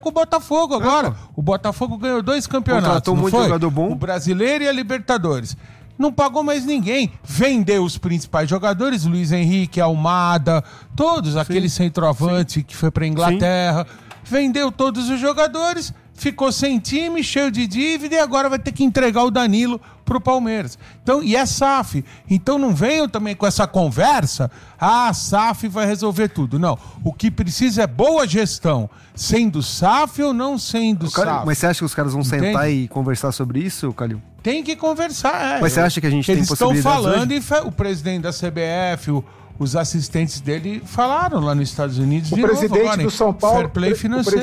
com o Botafogo agora. O Botafogo ganhou 2 campeonatos, contratou não muito foi? jogador bom. O Brasileiro e a Libertadores. Não pagou mais ninguém. Vendeu os principais jogadores, Luiz Henrique, Almada, todos, aquele centroavante que foi pra Inglaterra. Vendeu todos os jogadores, ficou sem time, cheio de dívida e agora vai ter que entregar o Danilo pro Palmeiras. Então, e é SAF. Então não venham também com essa conversa, a SAF vai resolver tudo. Não, o que precisa é boa gestão, sendo SAF ou não sendo SAF. Mas você acha que os caras vão sentar e conversar sobre isso, Calil? Tem que conversar, Mas você acha que a gente tem possibilidades eles estão falando hoje? O presidente da CBF, os assistentes dele falaram lá nos Estados Unidos. O presidente do São Paulo, fair play financeiro.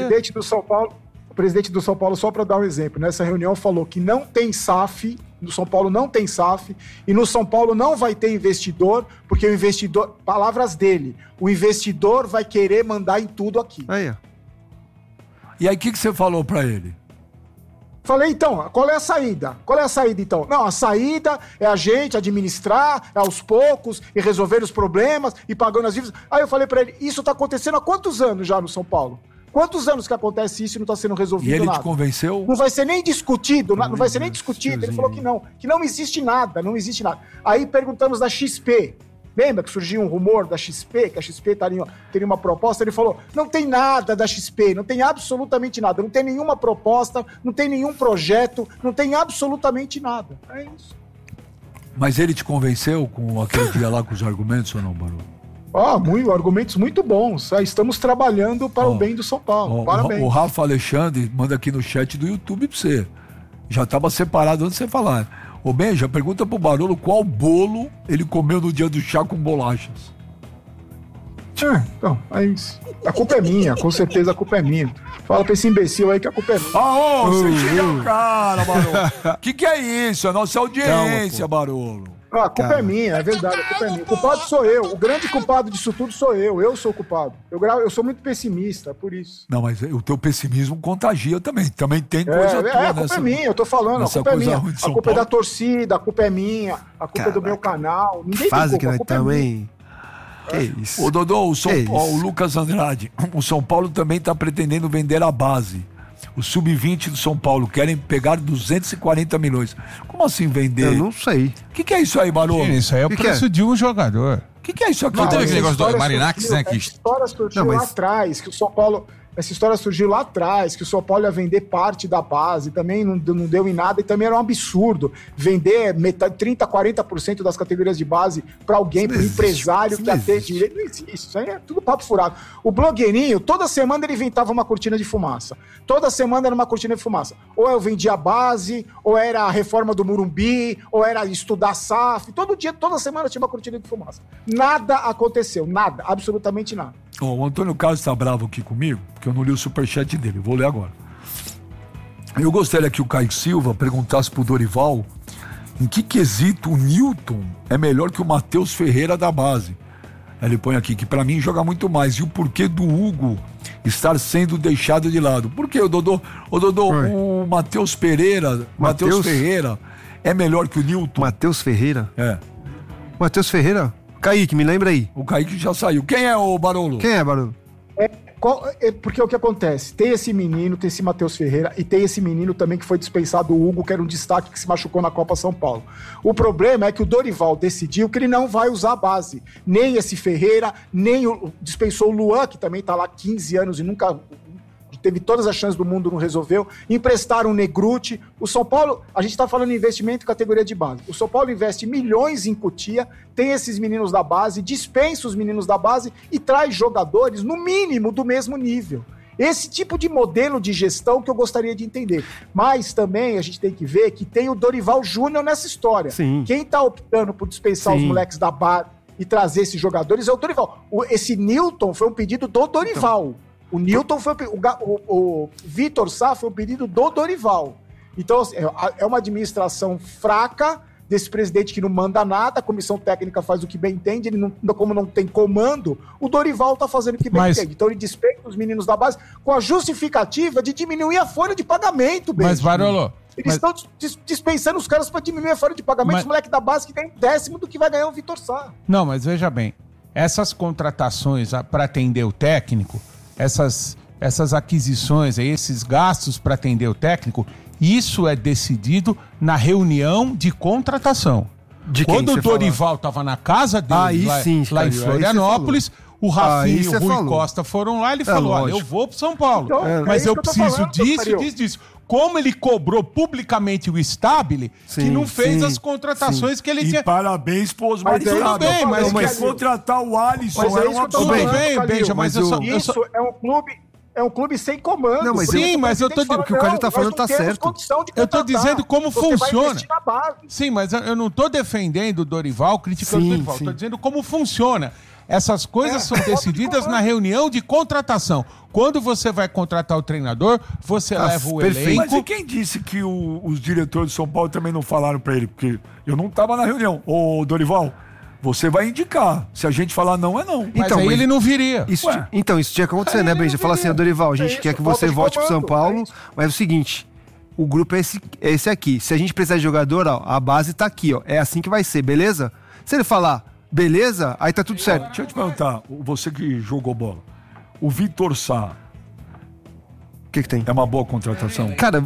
O presidente do São Paulo, só para dar um exemplo, nessa reunião falou que não tem SAF, no São Paulo não tem SAF, e no São Paulo não vai ter investidor, porque o investidor, palavras dele, o investidor vai querer mandar em tudo aqui. Aí, ó. E aí, o que você falou para ele? Falei, então, qual é a saída? Qual é a saída, então? Não, a saída é a gente administrar aos poucos e resolver os problemas e pagando as dívidas. Aí eu falei pra ele, isso tá acontecendo há quantos anos já no São Paulo? Quantos anos que acontece isso e não tá sendo resolvido nada? E ele te convenceu? Não vai ser nem discutido, não vai ser nem discutido. Ele falou que não existe nada, não existe nada. Aí perguntamos da XP. Lembra que surgiu um rumor da XP, que a XP teria uma proposta? Ele falou, não tem nada da XP, não tem absolutamente nada, não tem nenhuma proposta, não tem nenhum projeto, não tem absolutamente nada. É isso. Mas ele te convenceu com aquele dia lá com os argumentos ou não, Barolo? Argumentos muito bons. Estamos trabalhando para o bem do São Paulo. Parabéns. O Rafa Alexandre manda aqui no chat do YouTube pra você. Já estava separado antes de você falar. Ô Benja, pergunta pro Barolo qual bolo ele comeu no dia do chá com bolachas. Então, a culpa é minha, com certeza a culpa é minha. Fala pra esse imbecil aí que a culpa é minha. Você chega o cara, Barolo. Que é isso? É nossa audiência, Barolo. A culpa é minha, é verdade, a culpa é minha. O culpado sou eu, o grande culpado disso tudo sou eu sou o culpado. Eu sou muito pessimista, por isso. Não, mas o teu pessimismo contagia também tem coisa tua a culpa é minha, eu tô falando, a culpa é minha. A culpa é da torcida, a culpa é minha, a culpa é do meu canal. Ninguém faz tem culpa, a culpa também. Que isso? Ô Dodô, o Lucas Andrade, o São Paulo também tá pretendendo vender a base. O Sub-20 do São Paulo querem pegar 240 milhões. Como assim vender? Eu não sei. O que é isso aí, Barolo? Isso aí é o preço de um jogador. O que é isso aqui? Não teve aquele negócio do Marinax, né? Essa história surgiu lá atrás, que o São Paulo... Essa história surgiu lá atrás, que o São Paulo ia vender parte da base, também não deu em nada, e também era um absurdo vender 30%, 40% das categorias de base para alguém, para um empresário que ia ter direito. Não existe, isso aí é tudo papo furado. O blogueirinho, toda semana ele inventava uma cortina de fumaça. Toda semana era uma cortina de fumaça. Ou eu vendia a base, ou era a reforma do Morumbi, ou era estudar SAF. Todo dia, toda semana tinha uma cortina de fumaça. Nada aconteceu, nada, absolutamente nada. O Antônio Carlos está bravo aqui comigo, porque eu não li o superchat dele, vou ler agora. Eu gostaria que o Caio Silva perguntasse pro Dorival em que quesito o Newton é melhor que o Matheus Ferreira da base. Ele põe aqui que pra mim joga muito mais. E o porquê do Hugo estar sendo deixado de lado. Por que, Dodô? O Matheus Ferreira é melhor que o Newton? Matheus Ferreira? É. Matheus Ferreira? Kaique, me lembra aí. O Kaique já saiu. Quem é o Barolo? Quem é, Barolo? Porque o que acontece? Tem esse menino, tem esse Matheus Ferreira, e tem esse menino também que foi dispensado, o Hugo, que era um destaque que se machucou na Copa São Paulo. O problema é que o Dorival decidiu que ele não vai usar a base. Nem esse Ferreira, dispensou o Luan, que também tá lá há 15 anos e nunca... teve todas as chances do mundo, não resolveu. Emprestaram o Negruti. O São Paulo, a gente tá falando em investimento em categoria de base. O São Paulo investe milhões em Cotia, tem esses meninos da base, dispensa os meninos da base e traz jogadores, no mínimo, do mesmo nível. Esse tipo de modelo de gestão que eu gostaria de entender. Mas também a gente tem que ver que tem o Dorival Júnior nessa história. Sim. Quem tá optando por dispensar os moleques da base e trazer esses jogadores é o Dorival. Esse Newton foi um pedido do Dorival. O Newton foi o Vitor Sá foi um pedido do Dorival. Então, é uma administração fraca desse presidente que não manda nada, a comissão técnica faz o que bem entende, como não tem comando, o Dorival tá fazendo o que bem entende. Então ele despeita os meninos da base com a justificativa de diminuir a folha de pagamento, beijo. Mas, Barolo... Eles estão dispensando os caras para diminuir a folha de pagamento, os moleques da base que tem 1/10 do que vai ganhar o Vitor Sá. Não, mas veja bem, essas contratações para atender o técnico, essas essas aquisições, esses gastos para atender o técnico, isso é decidido na reunião de contratação. De quem Quando o você Dorival estava na casa dele, lá em Florianópolis, o Rafinha e o Rui Costa foram lá e ele falou, olha, eu vou pro São Paulo, Então, mas eu isso que eu tô preciso falando, disso. Como ele cobrou publicamente o Stabile, que não fez as contratações que ele tinha. E parabéns pro Osmar Mas é isso Stabile. que eu tô falando, Mas Calil. contratar o Alisson Mas é era isso uma que eu tô Tudo falando, bem, Calil, Benja, mas eu só... Isso é um clube sem comando. Não, mas Por isso sim, que o mas eu tô presidente dizendo que o Calil tá nós falando não tá temos certo. condição de Eu tô contratar. dizendo como Você vai funciona. investir na base. Sim, mas eu não tô defendendo o Dorival, criticando o Dorival. Tô dizendo como funciona. Essas coisas são decididas na reunião de contratação. Quando você vai contratar o treinador, você leva o perfeito. elenco. Mas e quem disse que os diretores de São Paulo também não falaram pra ele? Porque eu não tava na reunião. Ô, Dorival, você vai indicar. Se a gente falar não, é não. Mas aí ele não viria. Isso tinha que acontecer, né, Benja? Fala assim, Dorival, a gente quer que você volte pro São Paulo, mas é o seguinte, o grupo é esse aqui. Se a gente precisar de jogador, ó, a base tá aqui, ó. É assim que vai ser, beleza? Se ele falar, beleza, aí tá tudo certo. Deixa eu te perguntar, você que jogou bola, o Vitor Sá O que tem? é uma boa contratação? Cara,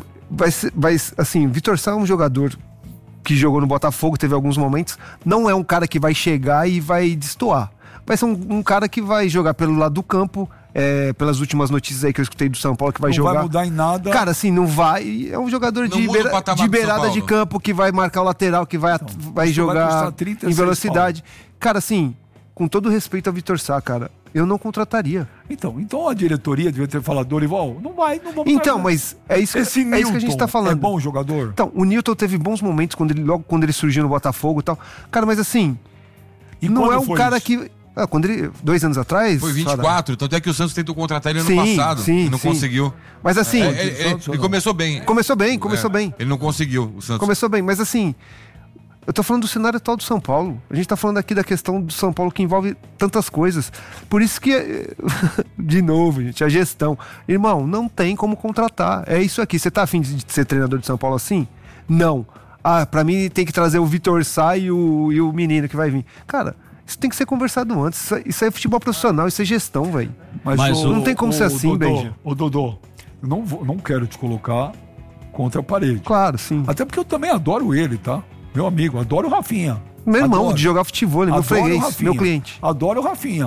assim, Vitor Sá é um jogador que jogou no Botafogo, teve alguns momentos, não é um cara que vai chegar e vai destoar. Vai ser um cara que vai jogar pelo lado do campo, pelas últimas notícias aí que eu escutei do São Paulo, que vai Não jogar. vai mudar em nada. Cara, assim, não vai. É um jogador Não de muda o patamar de do beirada São de Paulo. campo, que vai marcar o lateral, que vai jogar custar 36 em velocidade. Cara, assim, com todo respeito ao Vitor Sá, cara, eu não contrataria. Então a diretoria devia ter falado, Dorival, não vamos Então, trazer. mas é isso que a gente tá falando. É bom jogador? Então, o Newton teve bons momentos logo quando ele surgiu no Botafogo e tal. Cara, mas assim, E não quando é um foi cara isso? que... quando ele... 2 anos atrás... Foi Sara? 24, tanto é que o Santos tentou contratar ele ano passado e não conseguiu. Mas assim... Ele começou bem. Começou bem. Ele não conseguiu, o Santos. Começou bem, mas assim... Eu tô falando do cenário atual do São Paulo. A gente tá falando aqui da questão do São Paulo que envolve tantas coisas. Por isso que, de novo, gente, a gestão. Irmão, não tem como contratar. É isso aqui. Você tá afim de ser treinador de São Paulo assim? Não. Pra mim tem que trazer o Vitor Sá e o menino que vai vir. Cara, isso tem que ser conversado antes. Isso é futebol profissional, isso é gestão, velho. Mas não tem como ser assim, Benja. Ô, Dodô, eu não quero te colocar contra a parede. Claro, sim. Até porque eu também adoro ele, tá? Meu amigo, adoro o Rafinha. Meu irmão, Adoro. de jogar futebol, meu Adoro o freguês, Rafinha. meu cliente. Adoro o Rafinha.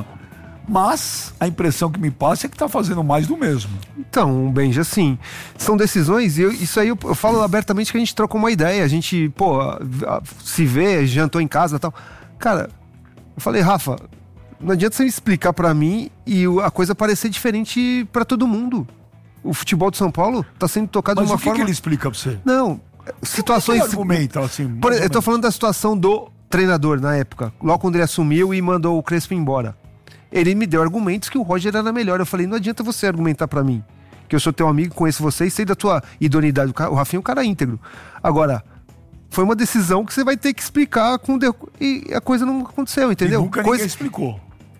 Mas a impressão que me passa é que tá fazendo mais do mesmo. Então, Benja, assim, são decisões, e isso aí eu falo abertamente que a gente trocou uma ideia, a gente, se vê, jantou em casa e tal. Cara, eu falei, Rafa, não adianta você me explicar pra mim e a coisa parecer diferente pra todo mundo. O futebol de São Paulo tá sendo tocado Mas de uma o que forma... ele explica pra você? Não, situações... Ele argumenta, assim, Por exemplo, eu tô falando da situação do treinador na época, logo quando ele assumiu e mandou o Crespo embora. Ele me deu argumentos que o Roger era melhor. Eu falei, não adianta você argumentar pra mim, que eu sou teu amigo, conheço você e sei da tua idoneidade. O Rafinha é um cara íntegro. Agora, foi uma decisão que você vai ter que explicar e a coisa não aconteceu, entendeu? E nunca ninguém explicou.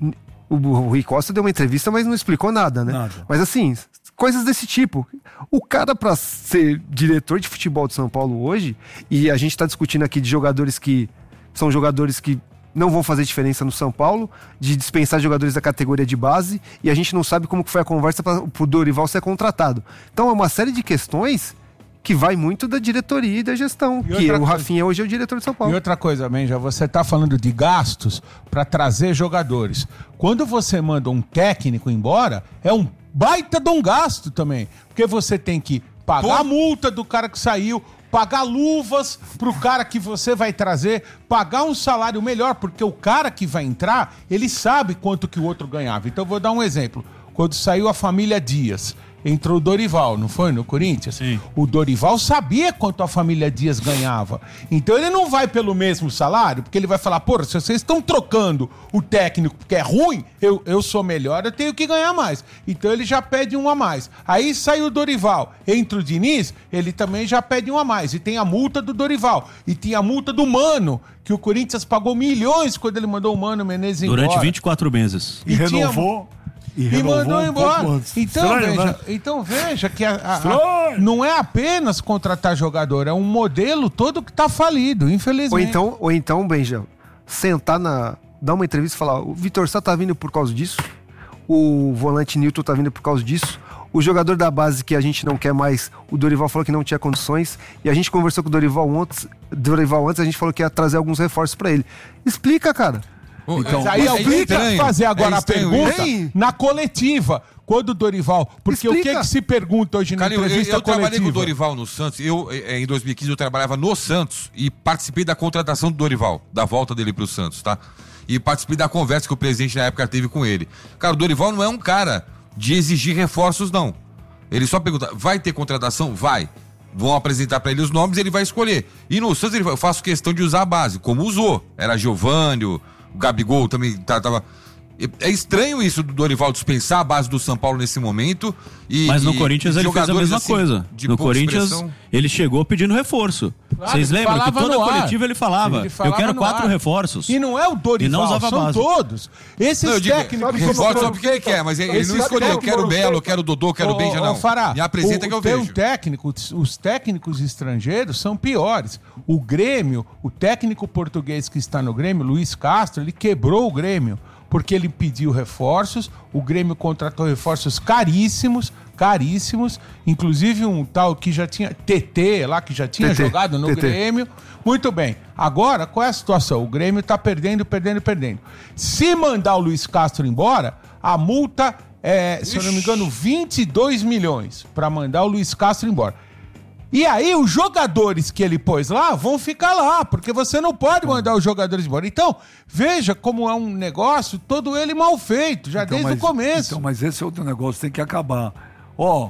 O Rui Costa deu uma entrevista, mas não explicou nada, né? Nada. Mas assim, coisas desse tipo. O cara, pra ser diretor de futebol de São Paulo hoje, e a gente tá discutindo aqui de jogadores que são jogadores que não vão fazer diferença no São Paulo, de dispensar jogadores da categoria de base, e a gente não sabe como que foi a conversa para o Dorival ser contratado. Então é uma série de questões que vai muito da diretoria e da gestão, que o Rafinha hoje é o diretor de São Paulo. E outra coisa, Benja, você tá falando de gastos para trazer jogadores. Quando você manda um técnico embora, é um baita de um gasto também, porque você tem que pagar a multa do cara que saiu, pagar luvas pro cara que você vai trazer, pagar um salário melhor, porque o cara que vai entrar, ele sabe quanto que o outro ganhava. Então eu vou dar um exemplo. Quando saiu a família Dias, entrou o Dorival, não foi? No Corinthians? Sim. O Dorival sabia quanto a família Dias ganhava. Então ele não vai pelo mesmo salário, porque ele vai falar, pô, se vocês estão trocando o técnico porque é ruim, eu sou melhor, eu tenho que ganhar mais. Então ele já pede um a mais. Aí sai o Dorival, entra o Diniz, ele também já pede um a mais. E tem a multa do Dorival. E tem a multa do Mano, que o Corinthians pagou milhões quando ele mandou o Mano Menezes embora. Durante 24 meses. E renovou. E mandou um embora. pouco antes. Então veja que não é apenas contratar jogador, é um modelo todo que tá falido, infelizmente. Ou então, Benja, sentar dar uma entrevista e falar, o Vitor Sá tá vindo por causa disso, o volante Newton tá vindo por causa disso, O jogador da base que a gente não quer mais, o Dorival falou que não tinha condições, e a gente conversou com o Dorival antes, a gente falou que ia trazer alguns reforços pra ele. Explica, cara. Então, mas aí explica fazer agora a pergunta na coletiva, quando o Dorival... Porque explica. O que se pergunta hoje na entrevista coletiva? Eu trabalhei com o Dorival no Santos. Em 2015, eu trabalhava no Santos e participei da contratação do Dorival, da volta dele pro Santos, tá? E participei da conversa que o presidente na época teve com ele. Cara, o Dorival não é um cara de exigir reforços, não. Ele só pergunta, vai ter contratação? Vai. Vão apresentar pra ele os nomes e ele vai escolher. E no Santos eu faço questão de usar a base, como usou. Era Giovânio, o Gabigol também tava... É estranho isso do Dorival dispensar a base do São Paulo nesse momento. Mas no Corinthians ele fez a mesma coisa. No Corinthians ele chegou pedindo reforço. Vocês lembram que toda coletiva ele falava eu quero 4 reforços. E não é o Dorival, e não usava são todos. Esses técnicos... Reforço só porque ele quer, mas ele não escolheu. Eu quero o Belo, eu quero o Dodô, eu quero o Benja, não. Me apresenta que eu vejo. Os técnicos estrangeiros são piores. O Grêmio, o técnico português que está no Grêmio, Luiz Castro, ele quebrou o Grêmio. Porque ele pediu reforços, o Grêmio contratou reforços caríssimos, inclusive um tal que já tinha, TT lá, que já tinha jogado no Grêmio. Muito bem, agora qual é a situação? O Grêmio tá perdendo. Se mandar o Luiz Castro embora, a multa é, se eu não me engano, 22 milhões para mandar o Luiz Castro embora. E aí os jogadores que ele pôs lá vão ficar lá, porque você não pode mandar os jogadores embora. Então, veja como é um negócio todo ele mal feito, já desde o começo. Então, mas esse é outro negócio, tem que acabar. Ó,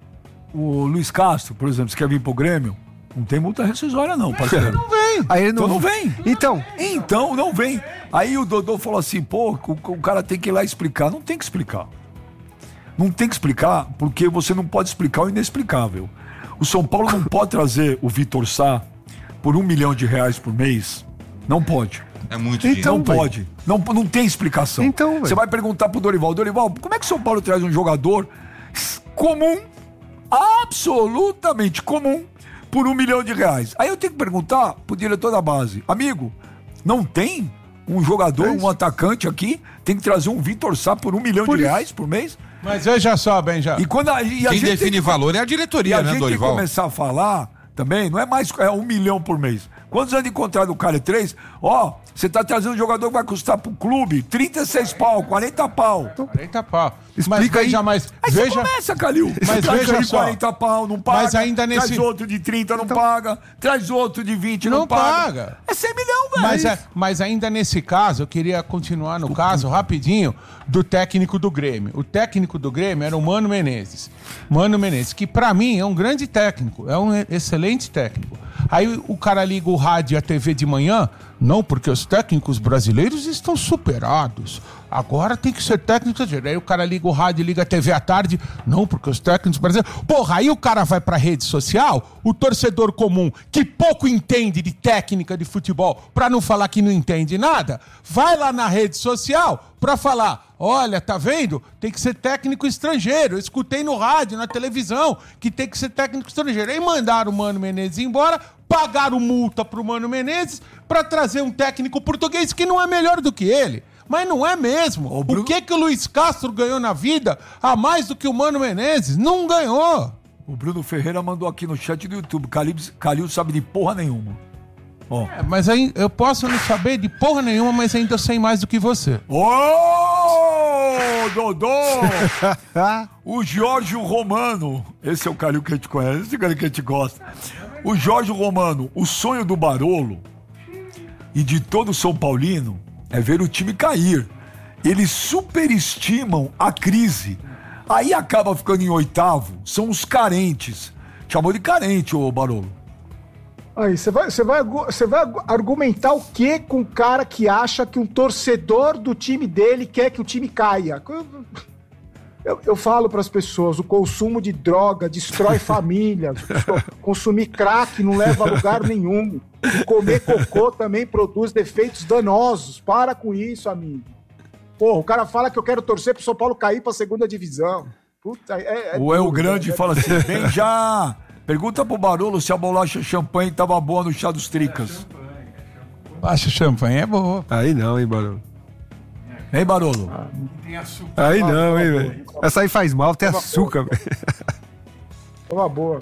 o Luiz Castro, por exemplo, se quer vir pro Grêmio, não tem multa rescisória não, parceiro. Ele não vem. Aí ele então não vem. Então não vem. Aí o Dodô falou assim, pô, o cara tem que ir lá explicar. Não tem que explicar. Não tem que explicar, porque você não pode explicar o inexplicável. O São Paulo não pode trazer o Vitor Sá por R$1 milhão por mês. Não pode. É muito dinheiro. Então, não pode. Não tem explicação. Então, você vai perguntar pro Dorival, como é que o São Paulo traz um jogador comum, absolutamente comum, por R$1 milhão? Aí eu tenho que perguntar pro diretor da base, amigo, não tem um jogador, um atacante aqui, tem que trazer um Vitor Sá por R$1 milhão por mês? Mas veja só, Benja. Quem define valor é a diretoria, né, Dorival? E a gente tem que começar a falar também, não é mais R$1 milhão por mês. Quantos anos de contrato do cara é 3? Ó, você tá trazendo um jogador que vai custar pro clube 36 pau, 40 pau. 40 pau. Explica aí. Mas aí veja... você começa, Calil. Mas veja só. 40 pau, não paga. Mas ainda nesse... Traz outro de 30, não paga. Traz outro de 20, não paga. É 100 milhões, velho. Mas ainda nesse caso, eu queria continuar no caso, rapidinho, do técnico do Grêmio. O técnico do Grêmio era o Mano Menezes. Mano Menezes, que pra mim é um grande técnico, é um excelente técnico. Aí o cara liga o rádio e a TV de manhã, não, porque os técnicos brasileiros estão superados. Agora tem que ser técnico estrangeiro. Aí o cara liga o rádio e liga a TV à tarde, não, porque os técnicos brasileiros... Porra, aí o cara vai pra rede social, o torcedor comum, que pouco entende de técnica de futebol, pra não falar que não entende nada, vai lá na rede social pra falar, olha, tá vendo? Tem que ser técnico estrangeiro. Eu escutei no rádio, na televisão, que tem que ser técnico estrangeiro. Aí mandaram o Mano Menezes embora, pagaram multa pro Mano Menezes pra trazer um técnico português que não é melhor do que ele. Mas não é mesmo. O que o Luiz Castro ganhou na vida a mais do que o Mano Menezes? Não ganhou. O Bruno Ferreira mandou aqui no chat do YouTube, Calil sabe de porra nenhuma. Oh. Mas aí eu posso não saber de porra nenhuma, mas ainda sei mais do que você. Dodô! O Jorge Romano, esse é o Calil que a gente conhece, esse é o Calil que a gente gosta. O Jorge Romano, o sonho do Barolo e de todo São Paulino é ver o time cair. Eles superestimam a crise. Aí acaba ficando em oitavo. São os carentes. Chamou de carente, ô Barolo. Aí, você vai argumentar o quê com um cara que acha que um torcedor do time dele quer que o time caia? Eu falo para as pessoas, o consumo de droga destrói famílias, consumir crack não leva a lugar nenhum, e comer cocô também produz defeitos danosos. Para com isso, amigo. Porra, o cara fala que eu quero torcer pro São Paulo cair pra segunda divisão. Puta, o El Grande fala assim, vem já... Pergunta pro Barolo se a bolacha champanhe tava boa no chá dos Tricas. Bolacha champanhe é boa. Aí não, hein, Barolo. Hein, Barolo? Tem açúcar. Aí não, hein, velho. Essa aí faz mal, tem açúcar, velho. Tava boa.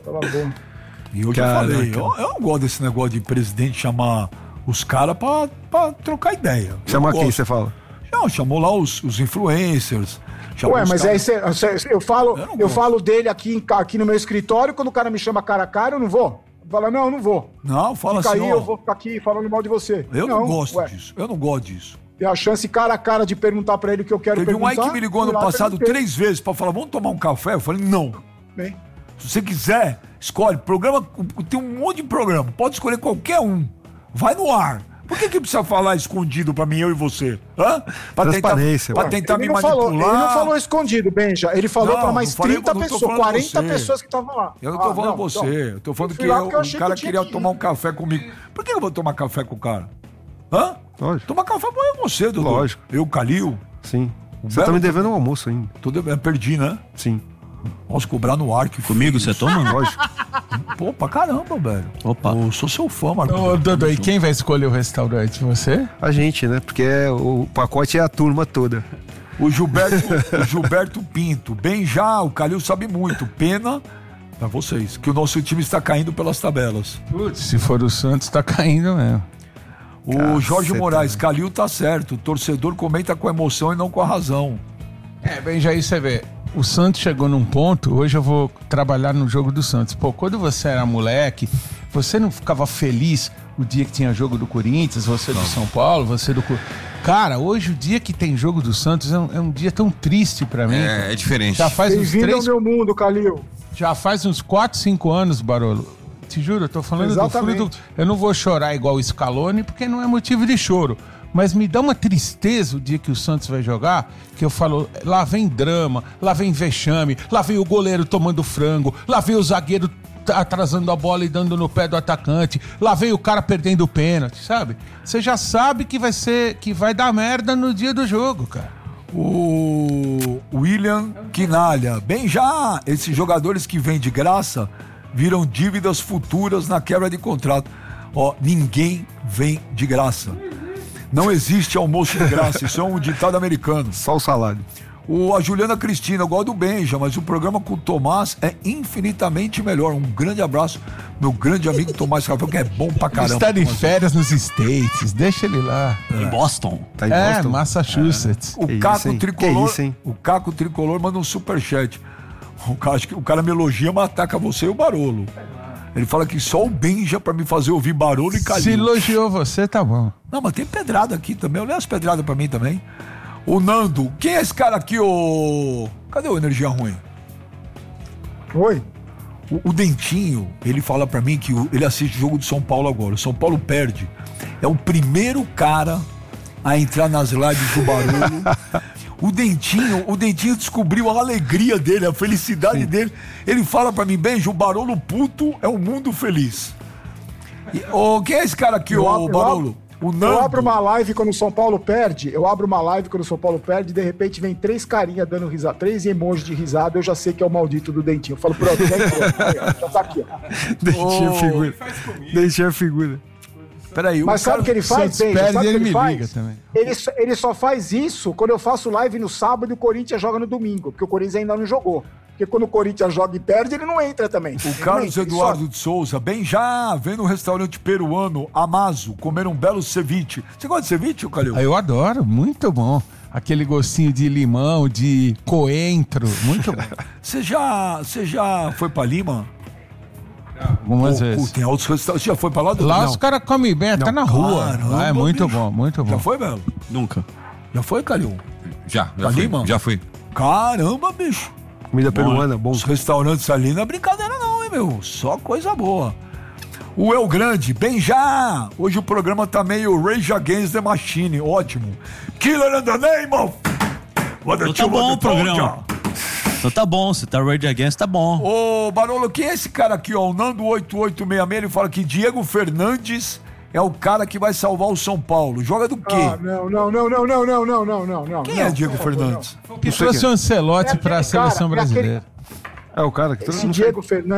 E eu já falei, eu não gosto desse negócio de presidente chamar os caras pra trocar ideia. Chamar quem você fala? Não, chamou lá os influencers. Ué, mas aí eu falo dele aqui no meu escritório, quando o cara me chama cara a cara, eu não vou. Fala, não vou. Não, fala Fica assim, aí, eu vou ficar aqui falando mal de você. Eu não gosto disso, eu não gosto disso. Tem a chance cara a cara de perguntar pra ele o que eu quero perguntar. Teve um aí que me ligou ano passado 3 vezes pra falar, vamos tomar um café? Eu falei, não. Bem. Se você quiser, escolhe. Programa, tem um monte de programa, pode escolher qualquer um. Vai no ar. Por que precisa falar escondido pra mim, eu e você? Hã? Transparência. Pra tentar me manipular. Ele não falou escondido, Benja. Ele falou pra mais 30 pessoas, 40 pessoas que estavam lá. Eu não tô falando você. Eu tô falando que o cara queria tomar um café comigo. Por que eu vou tomar café com o cara? Hã? Lógico. Tomar café com você, Dudu. Lógico. Eu, Calil. Sim. Você tá me devendo um almoço ainda. Perdi, né? Sim. Posso cobrar no ar. Comigo você toma? Lógico. Pô, pra caramba, velho. Opa. Eu sou seu fã, Marcos. Ô, Dudu, e quem vai escolher o restaurante? Você? A gente, né? Porque o pacote é a turma toda. O Gilberto Pinto. Bem já, o Calil sabe muito. Pena pra vocês, que o nosso time está caindo pelas tabelas. Putz, se for o Santos, tá caindo mesmo. O Jorge Moraes, Calil tá certo. O torcedor comenta com emoção e não com a razão. Bem, já aí você vê. O Santos chegou num ponto, hoje eu vou trabalhar no jogo do Santos. Pô, quando você era moleque, você não ficava feliz o dia que tinha jogo do Corinthians, você do São Paulo, você do... Cara, hoje o dia que tem jogo do Santos é um dia tão triste pra mim. É diferente. Já faz uns Bem-vindo ao meu mundo, Calil. Já faz uns 4, 5 anos, Barolo. Te juro, eu tô falando Exatamente. do fruto. Eu não vou chorar igual o Scaloni, porque não é motivo de choro. Mas me dá uma tristeza o dia que o Santos vai jogar, que eu falo, lá vem drama, lá vem vexame, lá vem o goleiro tomando frango, lá vem o zagueiro atrasando a bola e dando no pé do atacante, lá vem o cara perdendo o pênalti, sabe? Você já sabe que vai dar merda no dia do jogo, cara. O William Quinalha. Bem já, esses jogadores que vêm de graça viram dívidas futuras na quebra de contrato. Ninguém vem de graça. Não existe almoço de graça, isso é um ditado americano. Só o salário. A Juliana Cristina, eu gosto do Benja, mas o programa com o Tomás é infinitamente melhor. Um grande abraço, meu grande amigo Tomás Rafael, que é bom pra caramba. Ele está de férias nos States, deixa ele lá. Em Boston. Tá em Boston? Massachusetts. O Caco Tricolor, o Caco Tricolor manda um superchat. O cara me elogia, mas ataca você e o Barolo. Ele fala que só o Benja pra me fazer ouvir Barolo e Calil. Se elogiou você, tá bom. Não, mas tem pedrada aqui também. Olha as pedradas pra mim também. O Nando, quem é esse cara aqui, Cadê o Energia Ruim? Oi? O Dentinho, ele fala pra mim que ele assiste o jogo do São Paulo agora. O São Paulo perde. É o primeiro cara a entrar nas lives do Barolo. O Dentinho descobriu a alegria dele, a felicidade dele. Ele fala pra mim, Benjo, o Barolo puto é um mundo feliz. Quem é esse cara aqui, Barolo? Eu abro uma live quando o São Paulo perde, e de repente vem 3 carinhas dando risada, 3 emojis de risada, eu já sei que é o maldito do Dentinho. Eu falo, pronto, já tá aqui, ó. Deixa a figura. Peraí, mas sabe o que ele faz? Sabe que ele me liga também. Ele só faz isso quando eu faço live no sábado e o Corinthians joga no domingo, porque o Corinthians ainda não jogou. Porque quando o Corinthians joga e perde, ele não entra também. O Carlos Eduardo de Souza, bem já, vem no restaurante peruano Amazo comer um belo ceviche. Você gosta de ceviche, Calil? Eu adoro, muito bom. Aquele gostinho de limão, de coentro, muito bom. Você já foi pra Lima? Algumas vezes. Tem outros restaurantes. Você já foi pra lá? Lá os caras comem bem, até na rua. Caramba, Lá é muito bom, muito bom. Já foi, Belo? Nunca. Já foi, Calil? Já Pra fui, Lima? já fui. Caramba, bicho. Comida peruana, bom. Os restaurantes ali não é brincadeira não, hein, meu? Só coisa boa. O El Grande, bem já! Hoje o programa tá meio Rage Against the Machine, ótimo. Killer in the name of... Então tá bom o programa. Então tá bom, se tá Rage Against, tá bom. Ô, Barolo, quem é esse cara aqui, ó? O Nando 8866, ele fala que Diego Fernandes é o cara que vai salvar o São Paulo. Joga do quê? Não. Quem é Diego Fernandes? Que trouxe o Ancelotti pra a seleção brasileira. É o cara que todo mundo...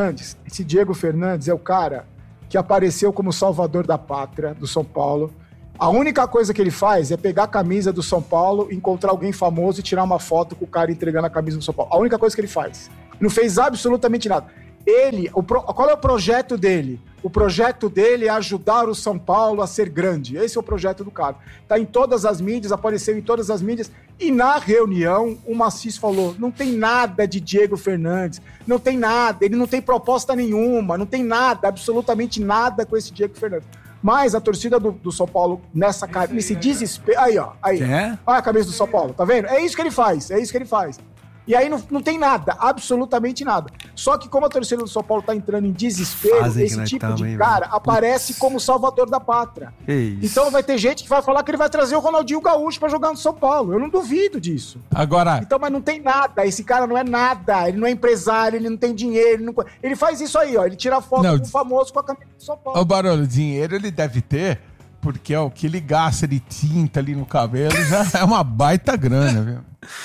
Esse Diego Fernandes é o cara que apareceu como salvador da pátria do São Paulo A única coisa que ele faz é pegar a camisa do São Paulo, encontrar alguém famoso e tirar uma foto com o cara entregando a camisa do São Paulo. A única coisa que ele faz. Não fez absolutamente nada. Qual é o projeto dele? O projeto dele é ajudar o São Paulo a ser grande. Esse é o projeto do cara. Tá em todas as mídias, apareceu em todas as mídias. E na reunião, o Macis falou, não tem nada de Diego Fernandes, não tem nada, ele não tem proposta nenhuma, não tem nada, absolutamente nada com esse Diego Fernandes. Mas a torcida do São Paulo, nesse desespero... Aí, ó. Aí. Olha a camisa do São Paulo, tá vendo? É isso que ele faz. E aí não tem nada, absolutamente nada. Só que como a torcida do São Paulo tá entrando em desespero, esse tipo de cara aparece como salvador da pátria. Então vai ter gente que vai falar que ele vai trazer o Ronaldinho Gaúcho pra jogar no São Paulo. Eu não duvido disso. Agora... Então, mas não tem nada. Esse cara não é nada. Ele não é empresário, ele não tem dinheiro. Ele faz isso aí, ó. Ele tira foto com o famoso com a camisa do São Paulo. Ô, Barolo, dinheiro ele deve ter, porque o que ele gasta de tinta ali no cabelo já é uma baita grana, viu?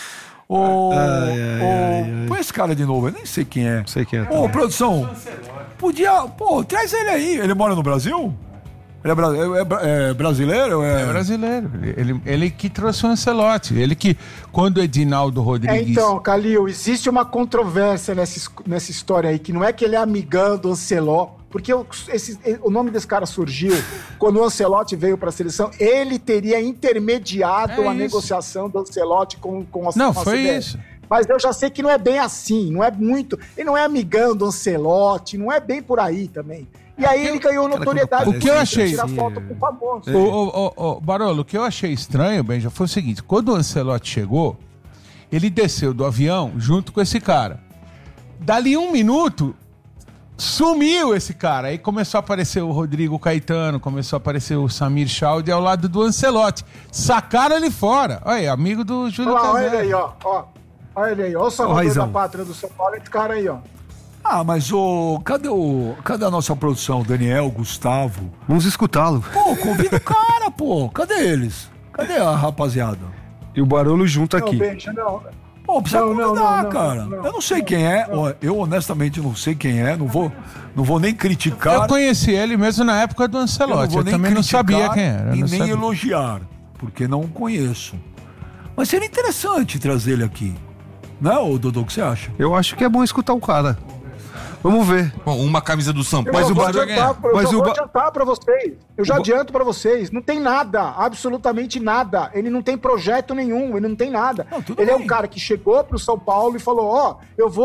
Põe esse cara de novo, eu nem sei quem é. Sei quem é. Produção, podia... traz ele aí. Ele mora no Brasil? Ele é brasileiro? É brasileiro. Ele que trouxe o Ancelotti. Ele que, quando o Edinaldo Rodrigues... Então, Calil, existe uma controvérsia nessa história aí, que não é que ele é amigão do Ancelotti, porque o nome desse cara surgiu quando o Ancelotti veio para a seleção. Ele teria intermediado a negociação do Ancelotti com a Não, foi CBF. Isso. Mas eu já sei que não é bem assim, não é muito. Ele não é amigão do Ancelotti, não é bem por aí também. E aí ele ganhou notoriedade. O que eu achei... Tirar foto com o famoso. Barolo, o que eu achei estranho, Benja, foi o seguinte. Quando o Ancelotti chegou, ele desceu do avião junto com esse cara. Dali 1 minuto... Sumiu esse cara, aí começou a aparecer o Rodrigo Caetano, começou a aparecer o Samir Chaudi ao lado do Ancelotti. Sacaram ele fora. Olha aí, amigo do Júlio César. Olha ele aí, ó. Olha ele aí, ó o salvador da pátria do São Paulo, esse cara aí, ó. Mas cadê a nossa produção? Daniel, Gustavo? Vamos escutá-lo. Convida o cara, Cadê eles? Cadê a rapaziada? E o Barolo junto aqui. Não, precisa convidar, cara. Eu não sei quem é. Eu honestamente não sei quem é. Não vou nem criticar. Eu conheci ele mesmo na época do Ancelotti. Eu também não sabia quem era. E nem elogiar, porque não conheço. Mas seria interessante trazer ele aqui. Não é, Dodô? O que você acha? Eu acho que é bom escutar o cara. Vamos ver. Bom, uma camisa do São Paulo. Eu vou adiantar pra vocês. Eu já adianto pra vocês. Não tem nada, absolutamente nada. Ele não tem projeto nenhum, ele não tem nada. Ele é um cara que chegou pro São Paulo e falou,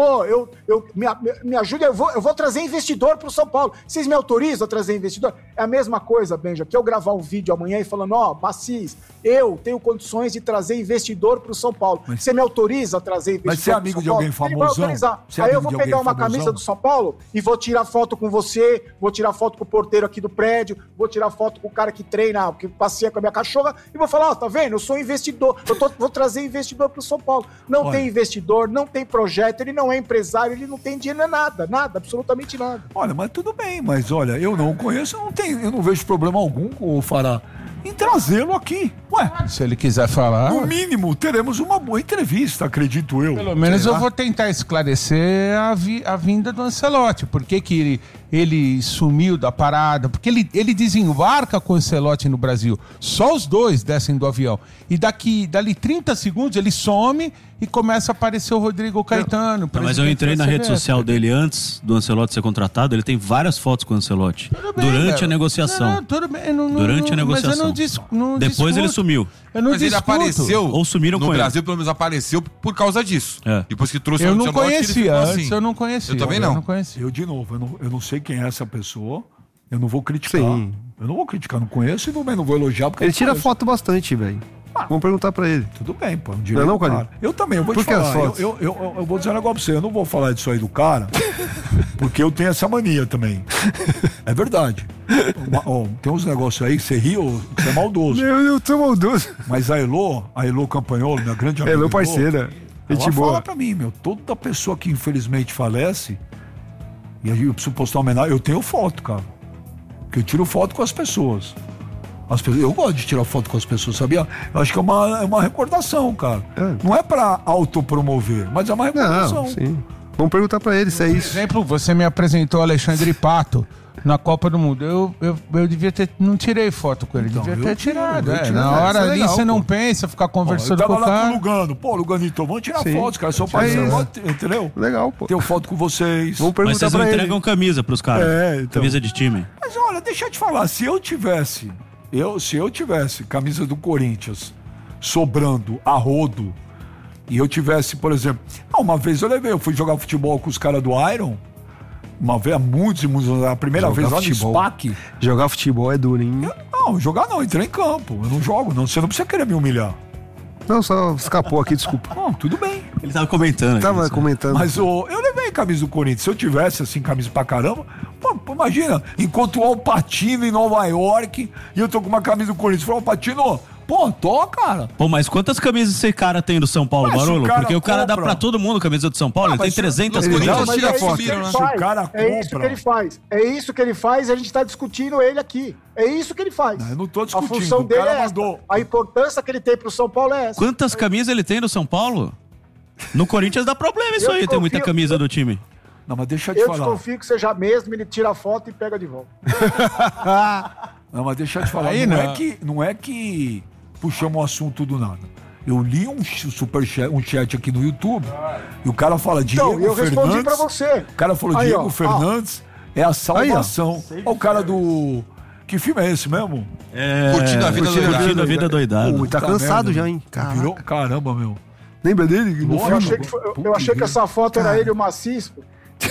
me ajuda, eu vou trazer investidor pro São Paulo. Vocês me autorizam a trazer investidor? É a mesma coisa, Benja, que eu gravar um vídeo amanhã e falando, Macis, eu tenho condições de trazer investidor pro São Paulo. Você me autoriza a trazer investidor? Mas você é amigo de alguém famosão? Aí eu vou pegar uma camisa do São Paulo e vou tirar foto com você, vou tirar foto com o porteiro aqui do prédio, vou tirar foto com o cara que treina, que passeia com a minha cachorra e vou falar, tá vendo? Eu sou investidor, vou trazer investidor pro São Paulo. Não tem investidor, não tem projeto, ele não é empresário, ele não tem dinheiro, nada, absolutamente nada. Olha, mas tudo bem, mas olha, eu não conheço, eu não vejo problema algum com o Fará em trazê-lo aqui. Se ele quiser falar... No mínimo, teremos uma boa entrevista, acredito eu. Pelo menos eu vou tentar esclarecer a vinda do Ancelotti. Por que ele sumiu da parada? Porque ele desembarca com o Ancelotti no Brasil. Só os dois descem do avião. E dali 30 segundos ele some e começa a aparecer o Rodrigo Caetano. Mas eu entrei na rede social dele antes do Ancelotti ser contratado. Ele tem várias fotos com o Ancelotti. Durante a negociação. Tudo bem. Durante a negociação. Depois ele sumiu. Mas ele apareceu. Ou sumiram no com Brasil, ele. Pelo menos apareceu por causa disso. Depois que trouxe o Ancelotti, conhecia, antes eu não conhecia. Eu também não. Eu, de novo, eu não sei quem é essa pessoa. Eu não vou criticar. Sim. Eu não vou criticar, não conheço e não vou elogiar. Porque ele tira foto bastante, velho. Vamos perguntar pra ele. Tudo bem, pô. Não, cara. Eu também, eu vou te falar. Eu vou dizer um negócio pra você. Eu não vou falar disso aí do cara, porque eu tenho essa mania também. É verdade. Tem uns negócios aí que você ri ou você é maldoso. Eu tô maldoso. Mas a Elô Campagnolo, minha grande amiga. Elô parceira. Ela fala pra mim, toda pessoa que infelizmente falece, e aí eu preciso postar uma homenagem, eu tenho foto, cara. Porque eu tiro foto com as pessoas. Eu gosto de tirar foto com as pessoas, sabia? Eu acho que é uma recordação, cara. Não é pra autopromover, mas é uma recordação. Não, sim. Vamos perguntar pra ele se é isso. Por exemplo, você me apresentou Alexandre Pato na Copa do Mundo. Eu devia ter... Não tirei foto com ele, Então, devia ter tirado. tirei, Na hora ali legal, você não pô. pensa, ficar conversando com o lá cara. com o Lugano. Pô, Luganito, vamos tirar fotos, cara. Só pra entendeu? Legal, pô. Tenho foto com vocês. Vamos Mas perguntar vocês não pra ele. entregam camisa pros caras. então. Camisa de time. Mas olha, deixa eu te falar, se eu tivesse camisa do Corinthians sobrando a rodo, e eu tivesse, por exemplo, uma vez eu fui jogar futebol com os caras do Iron, uma vez, há muitos anos, a primeira vez lá no SPAC. Jogar futebol é duro, hein? Jogar não, entrei em campo, eu não jogo, não, você não precisa querer me humilhar. Não, só escapou aqui, desculpa. Tudo bem. Ele tava comentando. Tava comentando. Mas eu levei camisa do Corinthians. Se eu tivesse, assim, camisa pra caramba, pô, imagina, enquanto o Alpatino em Nova York, e eu tô com uma camisa do Corinthians. Falei, Alpatino, pô, tô, cara. Pô, mas quantas camisas esse cara tem do São Paulo, Mas se o Barolo? cara Porque o cara dá compra- pra todo mundo camisa do São Paulo. Ele tem mas 300 ele camisas. dá- Mas tira é isso foto, que ele né? Se o faz. cara É isso compra- que ele faz. É isso que ele faz e a gente tá discutindo ele aqui. É isso que ele faz. Não, eu não tô discutindo, A função o dele cara é essa. mandou. A importância que ele tem pro São Paulo é essa. Quantas camisas ele tem do São Paulo? No Corinthians dá problema isso Eu aí, tem muita confio- camisa do time. Não, mas deixa eu te Eu falar. desconfio que seja mesmo, ele tira a foto e pega de volta. Não, mas deixa eu te falar. Aí não, não. não é que puxamos o assunto do nada. Eu li um superchat, um chat aqui no YouTube, e o cara fala Diego Então, eu respondi Fernandes. pra você. O cara falou Aí, Diego ó, Fernandes é a salvação. Olha o cara do... Que filme é esse mesmo? Curtindo a vida Curtindo a vida doidada. Pô, tá cansado merda, já, meu. hein? Caraca. Virou, caramba, meu. Lembra dele? No Boa, Eu filme? achei que, eu achei que essa foto era ele e o Macis. Pô.